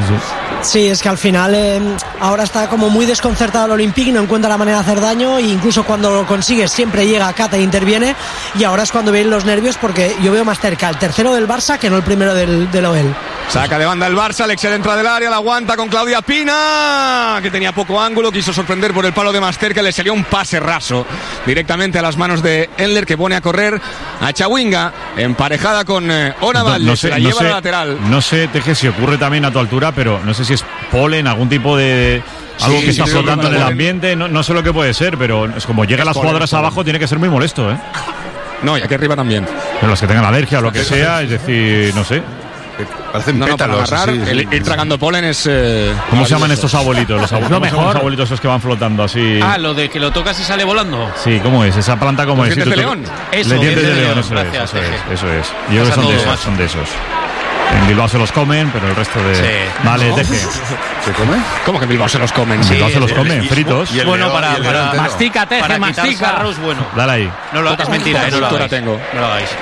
Sí, es que al final ahora está como muy desconcertado el Olympique, no encuentra la manera de hacer daño e incluso cuando lo consigue siempre llega a Cata e interviene, y ahora es cuando vienen los nervios porque yo veo más cerca el tercero del Barça que no el primero del OEL. Saca de banda el Barça, Alexia dentro del área, la aguanta con Claudia Pina, que tenía poco ángulo, quiso sorprender por el palo de más cerca, le salió un pase raso directamente a las manos de Enler, que pone a correr a Chawinga, emparejada con Ona Valdes, se la lleva a la lateral. No sé, Teje, si ocurre también a tu altura, pero no sé si es polen, algún tipo de algo que está flotando en el ambiente, no sé lo que puede ser, pero es como llegan las jugadoras abajo, tiene que ser muy molesto, ¿eh? No, y aquí arriba también. Pero los que tengan alergia o lo que sea, es decir, no sé. Parecen pétalos, para agarrar, ir tragando polen es... ¿Cómo se llaman estos abuelitos? Los abuelitos esos que van flotando así. Ah, lo de que lo tocas y sale volando. Sí, ¿cómo es? Esa planta, ¿cómo es? ¿Dientes de león? Eso, dientes de león, gracias, eso es. Yo creo que son de esos. En Bilbao se los comen, pero el resto de... Sí. Vale, ¿No? Teje. ¿Se come? ¿Cómo que en Bilbao se los comen? En Bilbao se los comen, fritos. Bueno, para mastica, Teje, para mastica. arroz bueno. Dale ahí. No lo hagas, mentira, no lo hagáis. Tengo. No lo hagáis.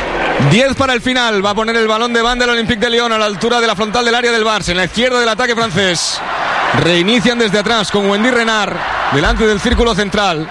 10 para el final, va a poner el balón de banda el Olympique de Lyon a la altura de la frontal del área del Barça, en la izquierda del ataque francés. Reinician desde atrás con Wendy Renard delante del círculo central.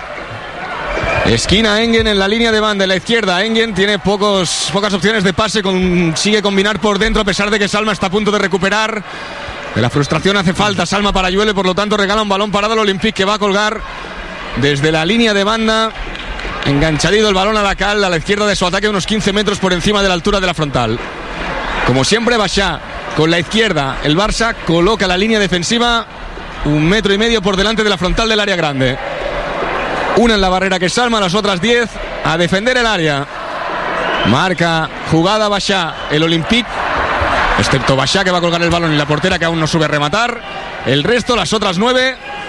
Esquina Engen en la línea de banda, en la izquierda. Engen tiene pocas opciones de pase, consigue combinar por dentro a pesar de que Salma está a punto de recuperar. De la frustración hace falta Salma para Lluele, por lo tanto regala un balón parado al Olympique, que va a colgar desde la línea de banda. Enganchadito el balón a la cal, a la izquierda de su ataque, unos 15 metros por encima de la altura de la frontal. Como siempre, Bachá con la izquierda. El Barça coloca la línea defensiva 1,5 metros por delante de la frontal del área grande. Una en la barrera que Salma, las otras 10 a defender el área. Marca jugada Bachá, el Olympique, excepto Bachá, que va a colgar el balón, y la portera, que aún no sube a rematar. El resto, las otras 9,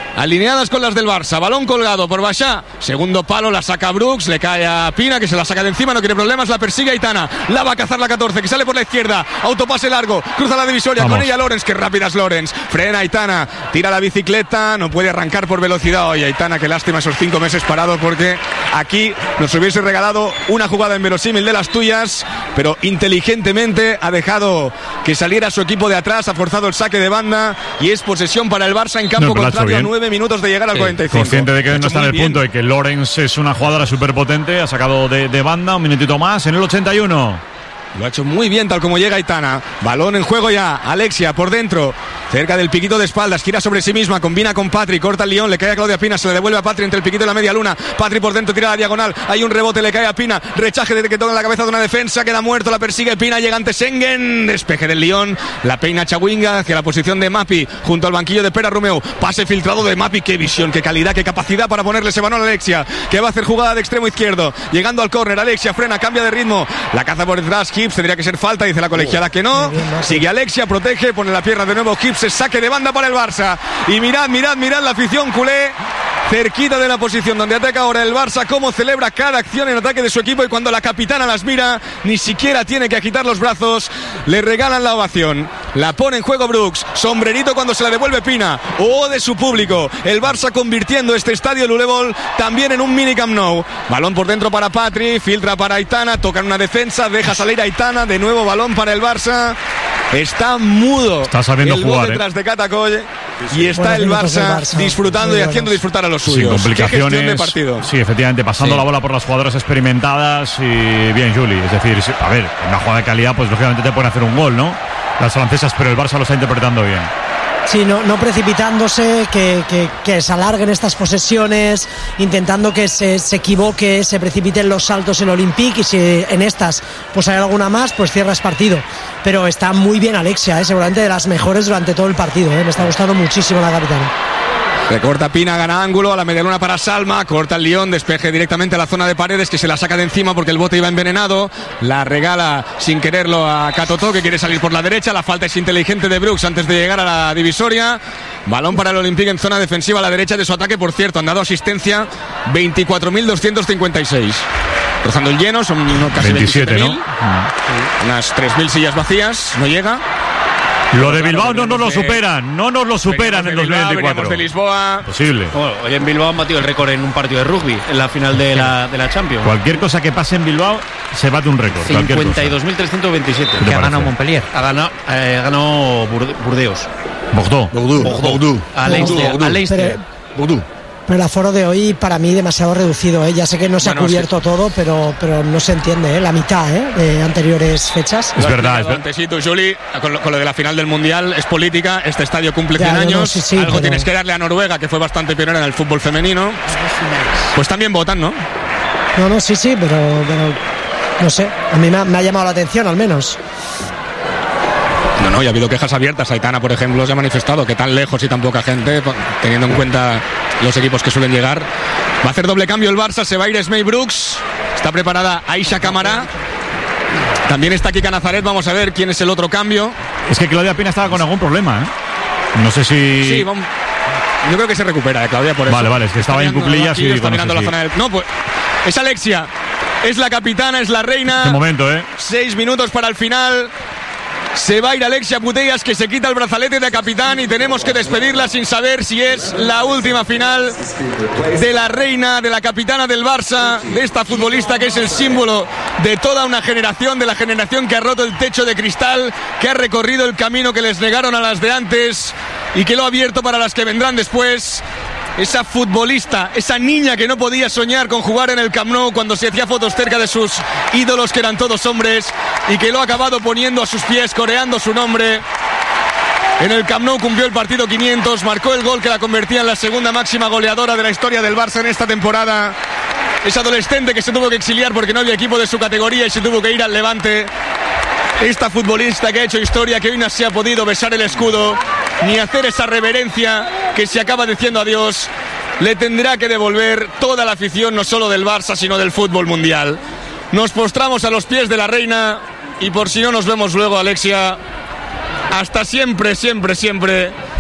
alineadas con las del Barça. Balón colgado por Bachá, segundo palo, la saca Brooks, le cae a Pina, que se la saca de encima, no quiere problemas, la persigue Aitana, la va a cazar la 14, que sale por la izquierda, autopase largo, cruza la divisoria, con ella Lorenz, que rápida es Lorenz, frena Aitana, tira la bicicleta, no puede arrancar por velocidad. Oye, Aitana, qué lástima esos 5 meses parado, porque aquí nos hubiese regalado una jugada inverosímil de las tuyas, pero inteligentemente ha dejado que saliera su equipo de atrás, ha forzado el saque de banda y es posesión para el Barça en campo contrario a 9 minutos de llegar al 45. Consciente de que no está en el punto, de que Lorenz es una jugadora súper potente, ha sacado de banda un minutito más en el 81. Lo ha hecho muy bien tal como llega Aitana. Balón en juego ya. Alexia por dentro. Cerca del piquito de espaldas. Gira sobre sí misma. Combina con Patri. Corta el León. Le cae a Claudia Pina. Se le devuelve a Patri entre el piquito y la media luna. Patri por dentro. Tira a la diagonal. Hay un rebote. Le cae a Pina. Rechaje desde que toca la cabeza de una defensa. Queda muerto. La persigue Pina. Llega ante Sengen. Despeje del León. La peina Chawinga hacia la posición de Mapi. Junto al banquillo de Pera Romeu. Pase filtrado de Mapi. Qué visión, qué calidad, qué capacidad para ponerle ese balón a Alexia. Que va a hacer jugada de extremo izquierdo. Llegando al córner. Alexia frena. Cambia de ritmo. La caza por detrás. Hips. Tendría que ser falta. Dice la colegiada que no. Sigue Alexia, protege, pone la pierna de nuevo Hips, saque de banda para el Barça. Y mirad la afición culé, cerquita de la posición donde ataca ahora el Barça, cómo celebra cada acción en ataque de su equipo, y cuando la capitana las mira, ni siquiera tiene que agitar los brazos, le regalan la ovación. La pone en juego Brooks, sombrerito cuando se la devuelve Pina, de su público. El Barça convirtiendo este estadio Lulevol también en un mini Camp Nou. Balón por dentro para Patri, filtra para Aitana, toca en una defensa, deja salir a Aitana, de nuevo balón para el Barça. Está mudo. Está sabiendo el jugar. Detrás de Catacoy. Y está el Barça disfrutando y haciendo disfrutar a los suyos. Sin complicaciones. ¿Qué gestión de partido? Sí, efectivamente, pasando la bola por las jugadoras experimentadas y bien, Juli. Es decir, a ver, una jugada de calidad, pues lógicamente te pueden hacer un gol, ¿no? Las francesas, pero el Barça lo está interpretando bien. Sí, no precipitándose, que se alarguen estas posesiones, intentando que se equivoque, se precipiten los saltos el Olympique, y si en estas pues hay alguna más, pues cierras partido. Pero está muy bien Alexia, seguramente de las mejores durante todo el partido, me está gustando muchísimo la capitana. Recorta Pina, gana ángulo, a la medialuna para Salma, corta el León, despeje directamente a la zona de Paredes, que se la saca de encima porque el bote iba envenenado, la regala sin quererlo a Catotó, que quiere salir por la derecha, la falta es inteligente de Brooks antes de llegar a la divisoria, balón para el Olympique en zona defensiva a la derecha de su ataque, por cierto, han dado asistencia 24.256. Rozando el lleno, son casi 27.000, ¿no? Unas 3.000 sillas vacías, no llega. Lo de Bilbao no nos lo superan en 2024. De Lisboa. Posible. Bueno, hoy en Bilbao han batido el récord en un partido de rugby, en la final de la Champions. Cualquier cosa que pase en Bilbao se bate un récord. 52.327. Que ha ganado Montpellier. Ha ganado Burdeos. Bordeaux. A Leicester. Pero el aforo de hoy para mí demasiado reducido, Ya sé que no se ha cubierto todo, pero no se entiende, la mitad de anteriores fechas. Es verdad. Antesito, Juli, con lo de la final del Mundial, es política, este estadio cumple 100 años, algo tienes que darle a Noruega, que fue bastante pionera en el fútbol femenino. Pues también votan, ¿no? Sí, pero no sé, a mí me ha llamado la atención al menos. No, y ha habido quejas abiertas. Aitana, por ejemplo, se ha manifestado que tan lejos y tan poca gente, teniendo en cuenta los equipos que suelen llegar. Va a hacer doble cambio el Barça, se va a ir Esmei Brooks, está preparada Aisha Camará, también está Kika Nazaret, vamos a ver quién es el otro cambio. Es que Claudia Pina estaba con algún problema, No sé si... Sí, yo creo que se recupera Claudia por eso. Vale, es que estaba en cuclillas y... Está mirando la zona del... No, pues es Alexia, es la capitana, es la reina. Qué momento, 6 minutos para el final. Se va a ir Alexia Putellas, que se quita el brazalete de capitán, y tenemos que despedirla sin saber si es la última final de la reina, de la capitana del Barça, de esta futbolista que es el símbolo de toda una generación, de la generación que ha roto el techo de cristal, que ha recorrido el camino que les negaron a las de antes y que lo ha abierto para las que vendrán después. Esa futbolista, esa niña que no podía soñar con jugar en el Camp Nou cuando se hacía fotos cerca de sus ídolos, que eran todos hombres, y que lo ha acabado poniendo a sus pies, coreando su nombre. En el Camp Nou cumplió el partido 500, marcó el gol que la convertía en la segunda máxima goleadora de la historia del Barça en esta temporada. Es adolescente que se tuvo que exiliar porque no había equipo de su categoría y se tuvo que ir al Levante. Esta futbolista que ha hecho historia, que hoy no se ha podido besar el escudo ni hacer esa reverencia que se acaba diciendo adiós, le tendrá que devolver toda la afición, no solo del Barça, sino del fútbol mundial. Nos postramos a los pies de la reina, y por si no nos vemos luego, Alexia, hasta siempre, siempre, siempre,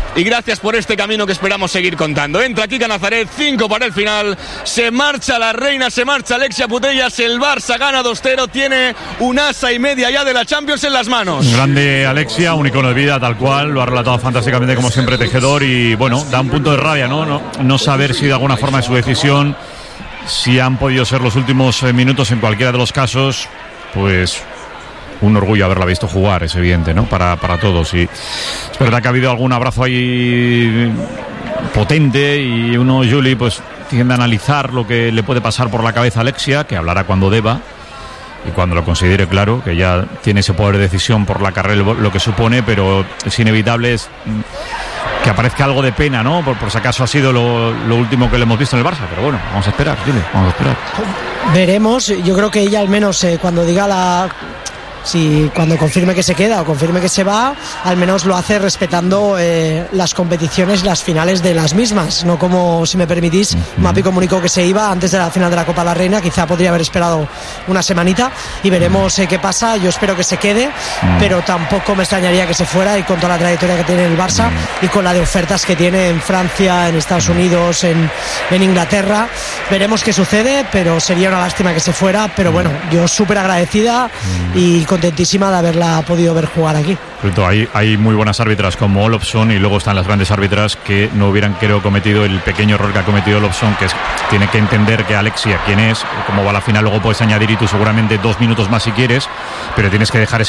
y gracias por este camino que esperamos seguir contando. Entra Kika Nazaret, 5 para el final, se marcha la reina, se marcha Alexia Putellas, el Barça gana 2-0, tiene un asa y media ya de la Champions en las manos. Grande Alexia, un icono de vida tal cual, lo ha relatado fantásticamente como siempre Tejedor y bueno, da un punto de rabia, no saber si de alguna forma es su decisión, si han podido ser los últimos minutos en cualquiera de los casos, pues un orgullo haberla visto jugar, es evidente, ¿no? Para todos. Y es verdad que ha habido algún abrazo ahí potente y uno, Juli, pues tiende a analizar lo que le puede pasar por la cabeza a Alexia, que hablará cuando deba y cuando lo considere, claro, que ya tiene ese poder de decisión por la carrera, lo que supone, pero es inevitable que aparezca algo de pena, ¿no? Por si acaso ha sido lo último que le hemos visto en el Barça, pero bueno, vamos a esperar, Juli, vamos a esperar. Veremos, yo creo que ella al menos cuando diga cuando confirme que se queda o confirme que se va, al menos lo hace respetando las competiciones, las finales de las mismas, no como, si me permitís, Mapi comunicó que se iba antes de la final de la Copa de la Reina, quizá podría haber esperado una semanita y veremos qué pasa. Yo espero que se quede, pero tampoco me extrañaría que se fuera, y con toda la trayectoria que tiene el Barça y con la de ofertas que tiene en Francia, en Estados Unidos, en Inglaterra, veremos qué sucede, pero sería una lástima que se fuera, pero bueno, yo súper agradecida y contentísima de haberla podido ver jugar aquí. Hay muy buenas árbitras como Olofsson y luego están las grandes árbitras que no hubieran, creo, cometido el pequeño error que ha cometido Olofsson, que tiene que entender que Alexia, quién es, cómo va la final, luego puedes añadir y tú seguramente 2 minutos más si quieres, pero tienes que dejar ese